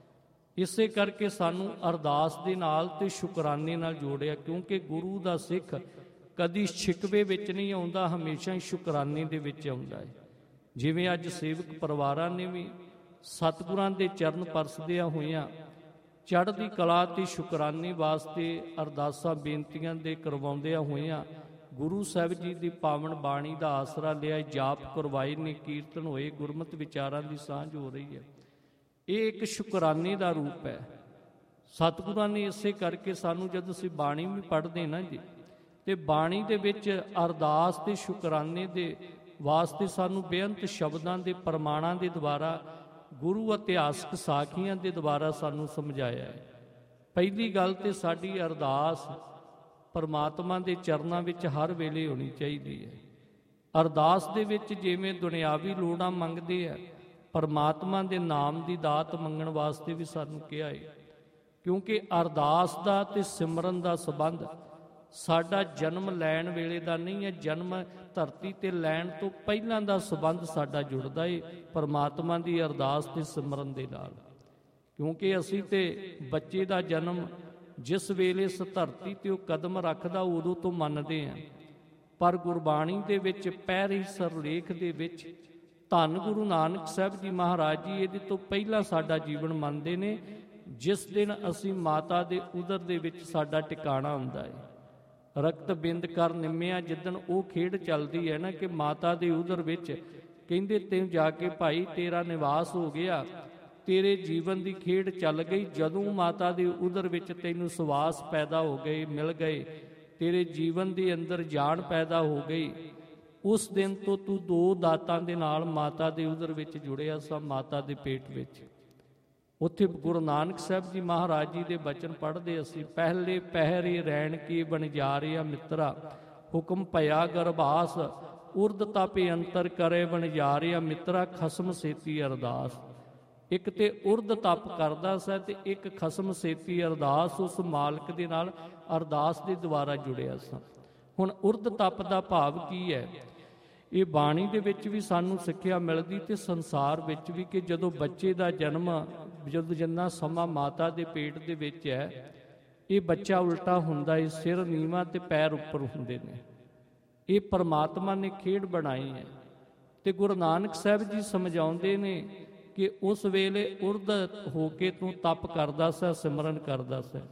ਇਸੇ ਕਰਕੇ ਸਾਨੂੰ ਅਰਦਾਸ ਦੇ ਨਾਲ ਤੇ ਸ਼ੁਕਰਾਨੇ ਨਾਲ ਜੋੜਿਆ, ਕਿਉਂਕਿ ਗੁਰੂ ਦਾ ਸਿੱਖ ਕਦੀ ਸ਼ਿਕਵੇ ਵਿੱਚ ਨਹੀਂ ਆਉਂਦਾ, ਹਮੇਸ਼ਾ ਹੀ ਸ਼ੁਕਰਾਨੇ ਦੇ ਵਿੱਚ ਆਉਂਦਾ ਹੈ। ਜਿਵੇਂ ਅੱਜ ਸੇਵਕ ਪਰਿਵਾਰਾਂ ਨੇ ਵੀ ਸਤਿਗੁਰਾਂ ਦੇ ਚਰਨ ਪਰਸਦਿਆਂ ਹੋਇਆਂ ਚੜ੍ਹਦੀ ਕਲਾ ਤੇ ਸ਼ੁਕਰਾਨੇ ਵਾਸਤੇ ਅਰਦਾਸਾਂ ਬੇਨਤੀਆਂ ਦੇ ਕਰਵਾਉਂਦਿਆਂ ਹੋਇਆਂ ਗੁਰੂ ਸਾਹਿਬ ਜੀ ਦੀ ਪਾਵਨ ਬਾਣੀ ਦਾ ਆਸਰਾ ਲਿਆ, ਜਾਪ ਕਰਵਾਏ ਨੇ, ਕੀਰਤਨ ਹੋਏ, ਗੁਰਮਤਿ ਵਿਚਾਰਾਂ ਦੀ ਸਾਂਝ ਹੋ ਰਹੀ ਹੈ। ਇਹ ਇੱਕ ਸ਼ੁਕਰਾਨੇ ਦਾ ਰੂਪ ਹੈ। ਸਤਿਗੁਰਾਂ ਨੇ ਇਸੇ ਕਰਕੇ ਸਾਨੂੰ, ਜਦ ਅਸੀਂ ਬਾਣੀ ਵੀ ਪੜ੍ਹਦੇ ਨਾ ਜੀ, ਤੇ ਬਾਣੀ ਦੇ ਵਿੱਚ ਅਰਦਾਸ ਤੇ ਸ਼ੁਕਰਾਨੇ ਦੇ ਵਾਸਤੇ ਸਾਨੂੰ ਬੇਅੰਤ ਸ਼ਬਦਾਂ ਦੇ ਪ੍ਰਮਾਣਾਂ ਦੇ ਦੁਆਰਾ, ਗੁਰੂ ਇਤਿਹਾਸਕ ਸਾਖੀਆਂ ਦੇ ਦੁਆਰਾ ਸਾਨੂੰ ਸਮਝਾਇਆ ਹੈ। ਪਹਿਲੀ ਗੱਲ ਤੇ ਸਾਡੀ ਅਰਦਾਸ ਪਰਮਾਤਮਾ ਦੇ ਚਰਨਾਂ ਵਿੱਚ ਹਰ ਵੇਲੇ ਹੋਣੀ ਚਾਹੀਦੀ ਹੈ। ਅਰਦਾਸ ਦੇ ਵਿੱਚ ਜਿਵੇਂ ਦੁਨਿਆਵੀ ਲੋੜਾਂ ਮੰਗਦੇ ਆ, ਪਰਮਾਤਮਾ ਦੇ ਨਾਮ ਦੀ ਦਾਤ ਮੰਗਣ ਵਾਸਤੇ ਵੀ ਸਾਨੂੰ ਕਿਹਾ ਹੈ। ਕਿਉਂਕਿ ਅਰਦਾਸ ਦਾ ਤੇ ਸਿਮਰਨ ਦਾ ਸੰਬੰਧ ਸਾਡਾ ਜਨਮ ਲੈਣ ਵੇਲੇ ਦਾ ਨਹੀਂ ਹੈ, ਜਨਮ ਧਰਤੀ ਤੇ ਲੈਣ ਤੋਂ ਪਹਿਲਾਂ ਦਾ ਸੰਬੰਧ ਸਾਡਾ ਜੁੜਦਾ ਹੈ ਪਰਮਾਤਮਾ ਦੀ ਅਰਦਾਸ ਤੇ ਸਿਮਰਨ ਦੇ ਨਾਲ। ਕਿਉਂਕਿ ਅਸੀਂ ਤੇ ਬੱਚੇ ਦਾ ਜਨਮ ਜਿਸ ਵੇਲੇ ਇਸ ਧਰਤੀ ਤੇ ਉਹ ਕਦਮ ਰੱਖਦਾ ਉਦੋਂ ਤੋਂ ਮੰਨਦੇ ਹਾਂ, ਪਰ ਗੁਰਬਾਣੀ ਦੇ ਵਿੱਚ ਪਹਿਲੀ ਸਰਲੇਖ ਦੇ ਵਿੱਚ ਧੰਨ ਗੁਰੂ ਨਾਨਕ ਸਾਹਿਬ ਜੀ ਮਹਾਰਾਜ ਜੀ ਇਹਦੇ ਤੋਂ ਪਹਿਲਾਂ ਸਾਡਾ ਜੀਵਨ ਮੰਨਦੇ ਨੇ, ਜਿਸ ਦਿਨ ਅਸੀਂ ਮਾਤਾ ਦੇ ਉਦਰ ਦੇ ਵਿੱਚ ਸਾਡਾ ਟਿਕਾਣਾ ਹੁੰਦਾ ਹੈ। ਰਕਤ ਬਿੰਦ ਕਰ ਨਿੰਮਿਆ, ਜਿੱਦਣ ਉਹ ਖੇਡ ਚੱਲਦੀ ਹੈ ਨਾ ਕਿ ਮਾਤਾ ਦੇ ਉਦਰ ਵਿੱਚ ਕਹਿੰਦੇ ਤੈਨੂੰ ਜਾ ਕੇ ਭਾਈ ਤੇਰਾ ਨਿਵਾਸ ਹੋ ਗਿਆ, ਤੇਰੇ ਜੀਵਨ ਦੀ ਖੇਡ ਚੱਲ ਗਈ। ਜਦੋਂ ਮਾਤਾ ਦੇ ਉਦਰ ਵਿੱਚ ਤੈਨੂੰ ਸਵਾਸ ਪੈਦਾ ਹੋ ਗਏ, ਮਿਲ ਗਏ, ਤੇਰੇ ਜੀਵਨ ਦੇ ਅੰਦਰ ਜਾਨ ਪੈਦਾ ਹੋ ਗਈ, ਉਸ ਦਿਨ ਤੋਂ ਤੂੰ ਦੋ ਦਾਤਾਂ ਦੇ ਨਾਲ ਮਾਤਾ ਦੇ ਉਦਰ ਵਿੱਚ ਜੁੜਿਆ ਸਾ, ਮਾਤਾ ਦੇ ਪੇਟ ਵਿੱਚ। ਉੱਥੇ ਗੁਰੂ ਨਾਨਕ ਸਾਹਿਬ ਜੀ ਮਹਾਰਾਜ ਜੀ ਦੇ ਬਚਨ ਪੜ੍ਹਦੇ ਅਸੀਂ, ਪਹਿਲੇ ਪਹਿਰੇ ਰਹਿਣ ਕੀ ਬਣਜਾਰਿਆ ਮਿੱਤਰਾ, ਹੁਕਮ ਭਇਆ ਗਰਭਾਸ, ਉਰਦ ਤਪੇ ਅੰਤਰ ਕਰੇ ਬਣਜਾਰਿਆ ਮਿੱਤਰਾ, ਖਸਮ ਸੇਤੀ ਅਰਦਾਸ। ਇੱਕ ਤੇ ਉਰਦ ਤਪ ਕਰਦਾ ਸੈ ਤੇ ਇੱਕ ਖਸਮ ਸੇਤੀ ਅਰਦਾਸ, ਉਸ ਮਾਲਕ ਦੇ ਨਾਲ ਅਰਦਾਸ ਦੇ ਦੁਆਰਾ ਜੁੜਿਆ ਸਾਂ। ਹੁਣ ਉਰਦ ਤਪ ਦਾ ਭਾਵ ਕੀ ਹੈ? ਇਹ ਬਾਣੀ ਦੇ ਵਿੱਚ ਵੀ ਸਾਨੂੰ ਸਿੱਖਿਆ ਮਿਲਦੀ ਤੇ ਸੰਸਾਰ ਵਿੱਚ ਵੀ, ਕਿ ਜਦੋਂ ਬੱਚੇ ਦਾ ਜਨਮ, ਜਦੋਂ ਜਿੰਨਾ ਸਮਾਂ ਮਾਤਾ ਦੇ ਪੇਟ ਦੇ ਵਿੱਚ ਹੈ, ਇਹ ਬੱਚਾ ਉਲਟਾ ਹੁੰਦਾ ਹੈ, ਸਿਰ ਨੀਵਾਂ ਤੇ ਪੈਰ ਉੱਪਰ ਹੁੰਦੇ ਨੇ। ਇਹ ਪਰਮਾਤਮਾ ਨੇ ਖੇਡ ਬਣਾਈ ਹੈ। ਤੇ ਗੁਰੂ ਨਾਨਕ ਸਾਹਿਬ ਜੀ ਸਮਝਾਉਂਦੇ ਨੇ ਕਿ ਉਸ ਵੇਲੇ ਉਰਦ ਹੋ ਕੇ ਤੂੰ ਤਪ ਕਰਦਾ ਸੈ, ਸਿਮਰਨ ਕਰਦਾ ਸੈ,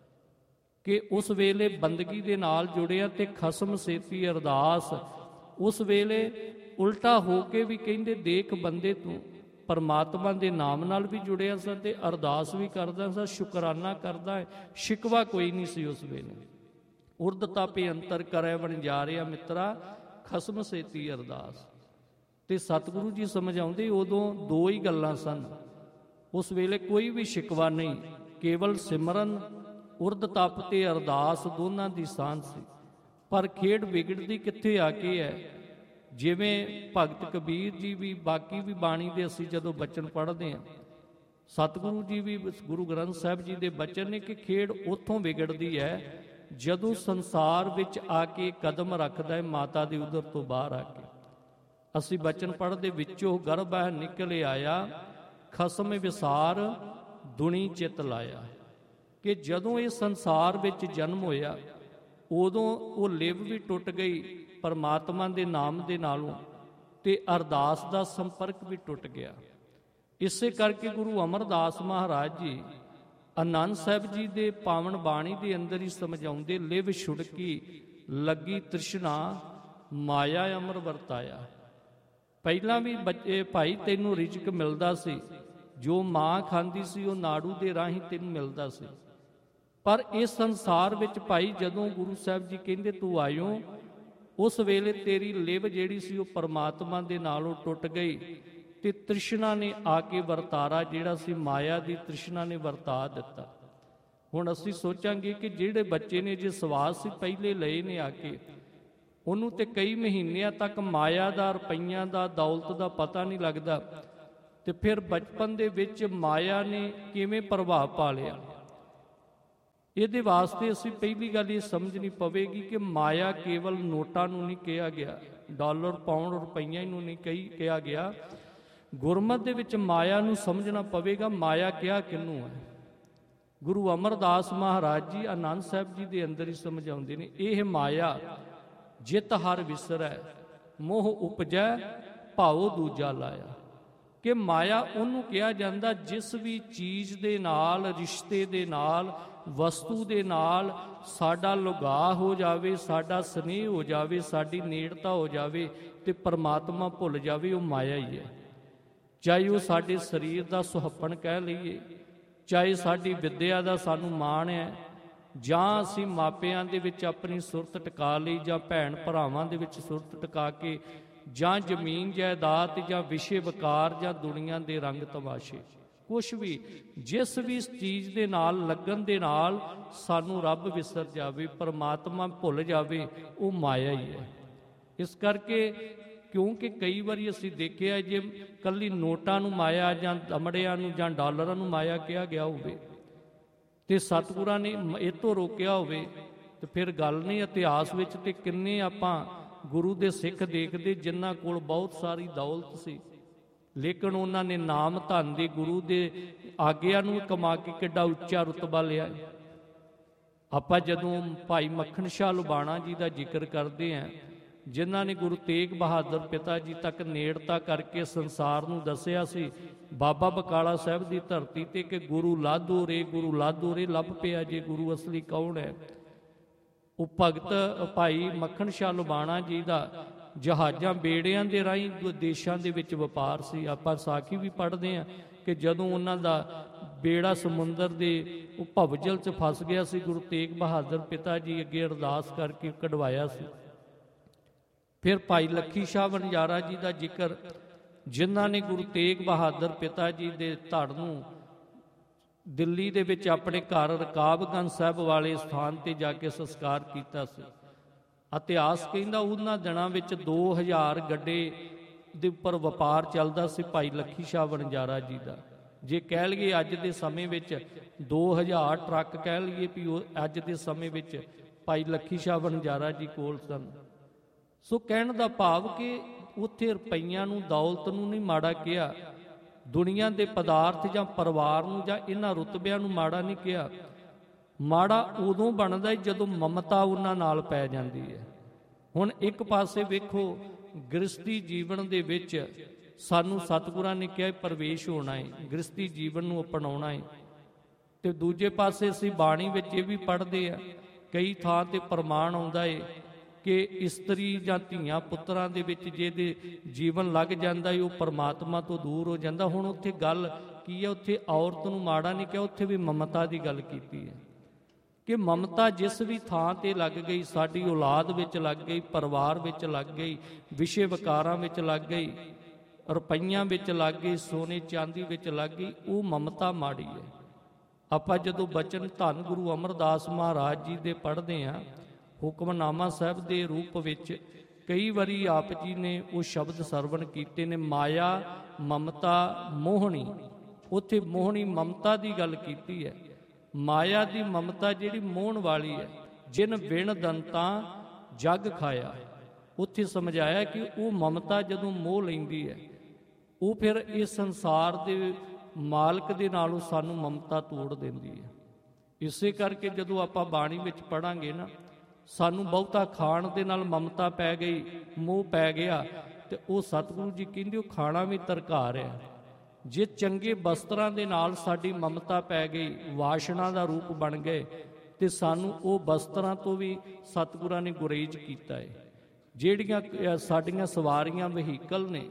ਕਿ ਉਸ ਵੇਲੇ ਬੰਦਗੀ ਦੇ ਨਾਲ ਜੁੜਿਆ, ਤੇ ਖਸਮ ਸੇਤੀ ਅਰਦਾਸ ਉਸ ਵੇਲੇ ਉਲਟਾ ਹੋ ਕੇ ਵੀ ਕਹਿੰਦੇ ਦੇਖ ਬੰਦੇ ਤੂੰ ਪਰਮਾਤਮਾ ਦੇ ਨਾਮ ਨਾਲ ਵੀ ਜੁੜਿਆ ਸਾ ਤੇ ਅਰਦਾਸ ਵੀ ਕਰਦਾ ਸਾ, ਸ਼ੁਕਰਾਨਾ ਕਰਦਾ ਹੈ, ਸ਼ਿਕਵਾ ਕੋਈ ਨਹੀਂ ਸੀ ਉਸ ਵੇਲੇ। ਉਰਦ ਤਪੇ ਅੰਤਰ ਕਰੇ ਬਣਜਾਰਿਆ ਮਿੱਤਰਾ, ਖਸਮ ਸੇਤੀ ਅਰਦਾਸ। ਤੇ ਸਤਿਗੁਰੂ ਜੀ ਸਮਝਾਉਂਦੇ ਉਦੋਂ ਦੋ ਹੀ ਗੱਲਾਂ ਸਨ, ਉਸ ਵੇਲੇ ਕੋਈ ਵੀ ਸ਼ਿਕਵਾ ਨਹੀਂ, ਕੇਵਲ ਸਿਮਰਨ, ਉਰਦ ਤਪ ਤੇ ਅਰਦਾਸ ਦੋਨਾਂ ਦੀ ਸਾਂਝ ਸੀ। ਪਰ ਖੇਡ ਵਿਗੜਦੀ ਕਿੱਥੇ ਆ ਕੇ ਹੈ? ਜਿਵੇਂ ਭਗਤ ਕਬੀਰ ਜੀ ਵੀ, ਬਾਕੀ ਵੀ ਬਾਣੀ ਦੇ ਅਸੀਂ ਜਦੋਂ ਬਚਨ ਪੜ੍ਹਦੇ ਹਾਂ, ਸਤਿਗੁਰੂ ਜੀ ਵੀ, ਗੁਰੂ ਗ੍ਰੰਥ ਸਾਹਿਬ ਜੀ ਦੇ ਬਚਨ ਨੇ ਕਿ ਖੇਡ ਉੱਥੋਂ ਵਿਗੜਦੀ ਹੈ ਜਦੋਂ ਸੰਸਾਰ ਵਿੱਚ ਆ ਕੇ ਕਦਮ ਰੱਖਦਾ ਹੈ ਮਾਤਾ ਦੇ ਉਦਰ ਤੋਂ ਬਾਹਰ ਆ ਕੇ। ਅਸੀਂ ਬਚਨ ਪੜ੍ਹਦੇ, ਵਿੱਚੋਂ ਗਰਭ ਹੈ ਨਿਕਲ ਆਇਆ, ਖਸਮ ਵਿਸਾਰ ਦੁਨੀ ਚਿਤ ਲਾਇਆ। ਕਿ ਜਦੋਂ ਇਹ ਸੰਸਾਰ ਵਿੱਚ ਜਨਮ ਹੋਇਆ ਉਦੋਂ ਉਹ ਲਿਵ ਵੀ ਟੁੱਟ ਗਈ ਪਰਮਾਤਮਾ ਦੇ ਨਾਮ ਦੇ ਨਾਲੋਂ, ਤੇ ਅਰਦਾਸ ਦਾ ਸੰਪਰਕ ਵੀ ਟੁੱਟ ਗਿਆ। ਇਸੇ ਕਰਕੇ ਗੁਰੂ ਅਮਰਦਾਸ ਮਹਾਰਾਜ ਜੀ ਆਨੰਦ ਸਾਹਿਬ ਜੀ ਦੇ ਪਾਵਨ ਬਾਣੀ ਦੇ ਅੰਦਰ ਹੀ ਸਮਝਾਉਂਦੇ, ਲਿਵ ਛੁੜਕੀ ਲੱਗੀ ਤ੍ਰਿਸ਼ਨਾ, ਮਾਇਆ ਅਮਰ ਵਰਤਾਇਆ। ਪਹਿਲਾਂ ਵੀ ਬੱਚੇ ਭਾਈ ਤੈਨੂੰ ਰਿਜ਼ਕ ਮਿਲਦਾ ਸੀ, ਜੋ ਮਾਂ ਖਾਂਦੀ ਸੀ ਉਹ ਨਾੜੂ ਦੇ ਰਾਹੀਂ ਤੈਨੂੰ ਮਿਲਦਾ ਸੀ। ਪਰ ਇਸ ਸੰਸਾਰ ਵਿੱਚ ਭਾਈ ਜਦੋਂ ਗੁਰੂ ਸਾਹਿਬ ਜੀ ਕਹਿੰਦੇ ਤੂੰ ਆਇਓ, ਉਸ ਵੇਲੇ ਤੇਰੀ ਲਿਵ ਜਿਹੜੀ ਸੀ ਉਹ ਪਰਮਾਤਮਾ ਦੇ ਨਾਲੋਂ ਟੁੱਟ ਗਈ, ਤੇ ਤ੍ਰਿਸ਼ਨਾ ਨੇ ਆ ਕੇ ਵਰਤਾਰਾ ਜਿਹੜਾ ਸੀ, ਮਾਇਆ ਦੀ ਤ੍ਰਿਸ਼ਨਾ ਨੇ ਵਰਤਾ ਦਿੱਤਾ। ਹੁਣ ਅਸੀਂ ਸੋਚਾਂਗੇ ਕਿ ਜਿਹੜੇ ਬੱਚੇ ਨੇ ਜੇ ਸਵਾਸ ਸੀ ਪਹਿਲੇ ਲਏ ਨੇ ਆ ਕੇ, ਉਹਨੂੰ ਤੇ ਕਈ ਮਹੀਨਿਆਂ ਤੱਕ ਮਾਇਆ ਦਾ, ਰੁਪਈਆਂ ਦਾ, ਦੌਲਤ ਦਾ ਪਤਾ ਨਹੀਂ ਲੱਗਦਾ। ਤੇ ਫਿਰ ਬਚਪਨ ਦੇ ਵਿੱਚ ਮਾਇਆ ਨੇ ਕਿਵੇਂ ਪ੍ਰਭਾਵ ਪਾ ਲਿਆ। ਇਹਦੇ ਵਾਸਤੇ ਅਸੀਂ ਪਹਿਲੀ ਗੱਲ ਇਹ ਸਮਝਣੀ ਪਵੇਗੀ ਕਿ ਮਾਇਆ ਕੇਵਲ ਨੋਟਾਂ ਨੂੰ ਨਹੀਂ ਕਿਹਾ ਗਿਆ, ਡਾਲਰ, ਪਾਉਂਡ, ਰੁਪਈਆਂ ਨੂੰ ਨਹੀਂ ਕਿਹਾ ਗਿਆ। ਗੁਰਮਤਿ ਦੇ ਵਿੱਚ ਮਾਇਆ ਨੂੰ ਸਮਝਣਾ ਪਵੇਗਾ। ਮਾਇਆ ਕਿਹਾ ਕਿਹਨੂੰ ਹੈ? ਗੁਰੂ ਅਮਰਦਾਸ ਮਹਾਰਾਜ ਜੀ ਆਨੰਦ ਸਾਹਿਬ ਜੀ ਦੇ ਅੰਦਰ ਹੀ ਸਮਝਾਉਂਦੇ ਨੇ, ਇਹ ਮਾਇਆ ਜਿਤ ਹਰ ਵਿਸਰੈ, ਮੋਹ ਉਪਜੈ ਭਾਉ ਦੂਜਾ ਲਾਇਆ। ਕਿ ਮਾਇਆ ਉਹਨੂੰ ਕਿਹਾ ਜਾਂਦਾ ਜਿਸ ਵੀ ਚੀਜ਼ ਦੇ ਨਾਲ, ਰਿਸ਼ਤੇ ਦੇ ਨਾਲ, ਵਸਤੂ ਦੇ ਨਾਲ ਸਾਡਾ ਲਗਾਅ ਹੋ ਜਾਵੇ, ਸਾਡਾ ਸਨੇਹ ਹੋ ਜਾਵੇ, ਸਾਡੀ ਨੇੜਤਾ ਹੋ ਜਾਵੇ ਤੇ ਪਰਮਾਤਮਾ ਭੁੱਲ ਜਾਵੇ, ਉਹ ਮਾਇਆ ਹੀ ਹੈ। ਚਾਹੇ ਉਹ ਸਾਡੇ ਸਰੀਰ ਦਾ ਸੁਹੱਪਣ ਕਹਿ ਲਈਏ, ਚਾਹੇ ਸਾਡੀ ਵਿੱਦਿਆ ਦਾ ਸਾਨੂੰ ਮਾਣ ਹੈ, ਜਾਂ ਅਸੀਂ ਮਾਪਿਆਂ ਦੇ ਵਿੱਚ ਆਪਣੀ ਸੁਰਤ ਟਿਕਾ ਲਈ, ਜਾਂ ਭੈਣ ਭਰਾਵਾਂ ਦੇ ਵਿੱਚ ਸੁਰਤ ਟਿਕਾ ਕੇ, ਜਾਂ ਜ਼ਮੀਨ ਜਾਇਦਾਦ, ਜਾਂ ਵਿਸ਼ੇ ਵਿਕਾਰ, ਜਾਂ ਦੁਨੀਆ ਦੇ ਰੰਗ ਤਮਾਸ਼ੇ, ਕੁਛ ਵੀ, ਜਿਸ ਵੀ ਚੀਜ਼ ਦੇ ਨਾਲ ਲੱਗਣ ਦੇ ਨਾਲ ਸਾਨੂੰ ਰੱਬ ਵਿਸਰ ਜਾਵੇ, ਪਰਮਾਤਮਾ ਭੁੱਲ ਜਾਵੇ, ਉਹ ਮਾਇਆ ਹੀ ਹੈ। ਇਸ ਕਰਕੇ ਕਿਉਂਕਿ ਕਈ ਵਾਰੀ ਅਸੀਂ ਦੇਖਿਆ ਜੇ ਕੱਲੀ ਨੋਟਾਂ ਨੂੰ ਮਾਇਆ, ਜਾਂ ਦਮੜਿਆਂ ਨੂੰ, ਜਾਂ ਡਾਲਰਾਂ ਨੂੰ ਮਾਇਆ ਕਿਹਾ ਗਿਆ ਹੋਵੇ ਤੇ ਸਤਿਗੁਰਾਂ ਨੇ ਇਹ ਤੋਂ ਰੋਕਿਆ ਹੋਵੇ, ਤੇ ਫਿਰ ਗੱਲ ਨਹੀਂ। ਇਤਿਹਾਸ ਵਿੱਚ ਤੇ ਕਿੰਨੇ ਆਪਾਂ ਗੁਰੂ ਦੇ ਸਿੱਖ ਦੇਖਦੇ ਜਿਨ੍ਹਾਂ ਕੋਲ ਬਹੁਤ ਸਾਰੀ ਦੌਲਤ ਸੀ, ਲੇਕਿਨ ਉਹਨਾਂ ਨੇ ਨਾਮ ਧਨ ਦੇ, ਗੁਰੂ ਦੇ ਆਗਿਆ ਨੂੰ ਕਮਾ ਕੇ ਕਿੱਡਾ ਉੱਚਾ ਰੁਤਬਾ ਲਿਆ। ਆਪਾਂ ਜਦੋਂ ਭਾਈ ਮੱਖਣ ਸ਼ਾਹ ਲੁਬਾਣਾ ਜੀ ਦਾ ਜ਼ਿਕਰ ਕਰਦੇ ਹਾਂ, ਜਿਨ੍ਹਾਂ ਨੇ ਗੁਰੂ ਤੇਗ ਬਹਾਦਰ ਪਿਤਾ ਜੀ ਤੱਕ ਨੇੜਤਾ ਕਰਕੇ ਸੰਸਾਰ ਨੂੰ ਦੱਸਿਆ ਸੀ, ਬਾਬਾ ਬਕਾਲਾ ਸਾਹਿਬ ਦੀ ਧਰਤੀ ਤੇ, ਕਿ ਗੁਰੂ ਲਾਧੋ ਰੇ, ਗੁਰੂ ਲਾਧੋ ਰੇ, ਲੱਭ ਪਿਆ ਜੇ ਗੁਰੂ ਅਸਲੀ ਕੌਣ ਹੈ। ਉਹ ਭਗਤ ਭਾਈ ਮੱਖਣ ਸ਼ਾਹ ਲੁਬਾਣਾ ਜੀ ਦਾ ਜਹਾਜ਼ਾਂ ਬੇੜਿਆਂ ਦੇ ਰਾਹੀਂ ਦੇਸ਼ਾਂ ਦੇ ਵਿੱਚ ਵਪਾਰ ਸੀ। ਆਪਾਂ ਸਾਖੀ ਵੀ ਪੜ੍ਹਦੇ ਹਾਂ ਕਿ ਜਦੋਂ ਉਹਨਾਂ ਦਾ ਬੇੜਾ ਸਮੁੰਦਰ ਦੇ ਉਹ ਭਵਜਲ 'ਚ ਫਸ ਗਿਆ ਸੀ, ਗੁਰੂ ਤੇਗ ਬਹਾਦਰ ਪਿਤਾ ਜੀ ਅੱਗੇ ਅਰਦਾਸ ਕਰਕੇ ਕਢਵਾਇਆ ਸੀ। ਫਿਰ ਭਾਈ ਲੱਖੀ ਸ਼ਾਹ ਵਣਜਾਰਾ ਜੀ ਦਾ ਜ਼ਿਕਰ, ਜਿਨ੍ਹਾਂ ਨੇ ਗੁਰੂ ਤੇਗ ਬਹਾਦਰ ਪਿਤਾ ਜੀ ਦੇ ਧੜ ਨੂੰ ਦਿੱਲੀ ਦੇ ਵਿੱਚ ਆਪਣੇ ਘਰ ਰਕਾਬਗੰਜ ਸਾਹਿਬ ਵਾਲੇ ਸਥਾਨ ਤੇ ਜਾ ਕੇ ਸੰਸਕਾਰ ਕੀਤਾ ਸੀ। ਇਤਿਹਾਸ ਕਹਿੰਦਾ ਉਹਨਾਂ ਦਿਨਾਂ ਵਿੱਚ 2000 ਗੱਡੇ ਦੇ ਉੱਪਰ ਵਪਾਰ ਚੱਲਦਾ ਸੀ ਭਾਈ ਲੱਖੀ ਸ਼ਾਹ ਵਣਜਾਰਾ ਜੀ ਦਾ। ਜੇ ਕਹਿ ਲਈਏ ਅੱਜ ਦੇ ਸਮੇਂ ਵਿੱਚ 2000 ਟਰੱਕ ਕਹਿ ਲਈਏ ਵੀ ਉਹ ਅੱਜ ਦੇ ਸਮੇਂ ਵਿੱਚ ਭਾਈ ਲੱਖੀ ਸ਼ਾਹ ਵਣਜਾਰਾ ਜੀ ਕੋਲ ਸਨ। ਸੋ ਕਹਿਣ ਦਾ ਭਾਵ ਕਿ ਉੱਥੇ ਰੁਪਈਆਂ ਨੂੰ, ਦੌਲਤ ਨੂੰ ਨਹੀਂ ਮਾੜਾ ਕਿਹਾ, ਦੁਨੀਆ ਦੇ ਪਦਾਰਥ ਜਾਂ ਪਰਿਵਾਰ ਨੂੰ ਜਾਂ ਇਹਨਾਂ ਰੁਤਬਿਆਂ ਨੂੰ ਮਾੜਾ ਨਹੀਂ ਕਿਹਾ। ਮਾੜਾ ਉਦੋਂ ਬਣਦਾ ਹੈ ਜਦੋਂ ਮਮਤਾ ਉਹਨਾਂ ਨਾਲ ਪੈ ਜਾਂਦੀ ਹੈ। ਹੁਣ ਇੱਕ ਪਾਸੇ ਵੇਖੋ, ਗ੍ਰਸਤੀ ਜੀਵਨ ਦੇ ਵਿੱਚ ਸਾਨੂੰ ਸਤਿਗੁਰਾਂ ਨੇ ਕਿਹਾ ਪ੍ਰਵੇਸ਼ ਹੋਣਾ ਹੈ, ਗ੍ਰਸਤੀ ਜੀਵਨ ਨੂੰ ਅਪਣਾਉਣਾ ਹੈ। ਤੇ ਦੂਜੇ ਪਾਸੇ ਅਸੀਂ ਬਾਣੀ ਵਿੱਚ ਇਹ ਵੀ ਪੜ੍ਹਦੇ ਆ, ਕਈ ਥਾਂ ਤੇ ਪ੍ਰਮਾਣ ਆਉਂਦਾ ਹੈ ਕਿ ਇਸਤਰੀ ਜਾਂ ਧੀਆਂ ਪੁੱਤਰਾਂ ਦੇ ਵਿੱਚ ਜਿਹਦੇ ਜੀਵਨ ਲੱਗ ਜਾਂਦਾ ਹੈ ਉਹ ਪਰਮਾਤਮਾ ਤੋਂ ਦੂਰ ਹੋ ਜਾਂਦਾ। ਹੁਣ ਉੱਥੇ ਗੱਲ ਕੀ ਹੈ? ਉੱਥੇ ਔਰਤ ਨੂੰ ਮਾੜਾ ਨਹੀਂ ਕਿਹਾ, ਉੱਥੇ ਵੀ ਮਮਤਾ ਦੀ ਗੱਲ ਕੀਤੀ ਹੈ ਕਿ ਮਮਤਾ ਜਿਸ ਵੀ ਥਾਂ ਤੇ ਲੱਗ ਗਈ, ਸਾਡੀ ਔਲਾਦ ਵਿੱਚ ਲੱਗ ਗਈ, ਪਰਿਵਾਰ ਵਿੱਚ ਲੱਗ ਗਈ, ਵਿਸ਼ੇ ਵਿਕਾਰਾਂ ਵਿੱਚ ਲੱਗ ਗਈ, ਰੁਪਈਆਂ ਵਿੱਚ ਲੱਗ ਗਈ, ਸੋਨੇ ਚਾਂਦੀ ਵਿੱਚ ਲੱਗ ਗਈ, ਉਹ ਮਮਤਾ ਮਾੜੀ ਹੈ। ਆਪਾਂ ਜਦੋਂ ਬਚਨ ਧੰਨ ਗੁਰੂ ਅਮਰਦਾਸ ਮਹਾਰਾਜ ਜੀ ਦੇ ਪੜ੍ਹਦੇ ਹਾਂ, ਹੁਕਮਨਾਮਾ ਸਾਹਿਬ ਦੇ ਰੂਪ ਵਿੱਚ ਕਈ ਵਾਰੀ ਆਪ ਜੀ ਨੇ ਉਹ ਸ਼ਬਦ ਸਰਵਣ ਕੀਤੇ ਨੇ, ਮਾਇਆ, ਮਮਤਾ, ਮੋਹਣੀ। ਉੱਥੇ ਮੋਹਣੀ ਮਮਤਾ ਦੀ ਗੱਲ ਕੀਤੀ ਹੈ। ਮਾਇਆ ਦੀ ਮਮਤਾ ਜਿਹੜੀ ਮੋਹਣ ਵਾਲੀ ਹੈ, ਜਿਨ ਬਿਨ ਦੰਤਾਂ ਜਗ ਖਾਇਆ, ਉੱਥੇ ਸਮਝਾਇਆ ਕਿ ਉਹ ਮਮਤਾ ਜਦੋਂ ਮੋਹ ਲੈਂਦੀ ਹੈ, ਉਹ ਫਿਰ ਇਸ ਸੰਸਾਰ ਦੇ ਮਾਲਕ ਦੇ ਨਾਲੋਂ ਸਾਨੂੰ ਮਮਤਾ ਤੋੜ ਦਿੰਦੀ ਹੈ। ਇਸੇ ਕਰਕੇ ਜਦੋਂ ਆਪਾਂ ਬਾਣੀ ਵਿੱਚ ਪੜਾਂਗੇ ਨਾ, ਸਾਨੂੰ ਬਹੁਤਾ ਖਾਣ ਦੇ ਨਾਲ ਮਮਤਾ ਪੈ ਗਈ, ਮੋਹ ਪੈ ਗਿਆ, ਤੇ ਉਹ ਸਤਿਗੁਰੂ ਜੀ ਕਹਿੰਦੇ ਉਹ ਖਾਣਾ ਵੀ ਧਰਕਾਰ ਹੈ। ਜੇ ਚੰਗੇ ਵਸਤਰਾਂ ਦੇ ਨਾਲ ਸਾਡੀ ਮਮਤਾ ਪੈ ਗਈ, ਵਾਸ਼ਨਾ ਦਾ ਰੂਪ ਬਣ ਗਏ, ਤੇ ਸਾਨੂੰ ਉਹ ਵਸਤਰਾਂ ਤੋਂ ਵੀ ਸਤਿਗੁਰਾਂ ਨੇ ਗੁਰੇਜ਼ ਕੀਤਾ ਹੈ। ਜਿਹੜੀਆਂ ਸਾਡੀਆਂ ਸਵਾਰੀਆਂ ਵਹੀਕਲ ਨੇ,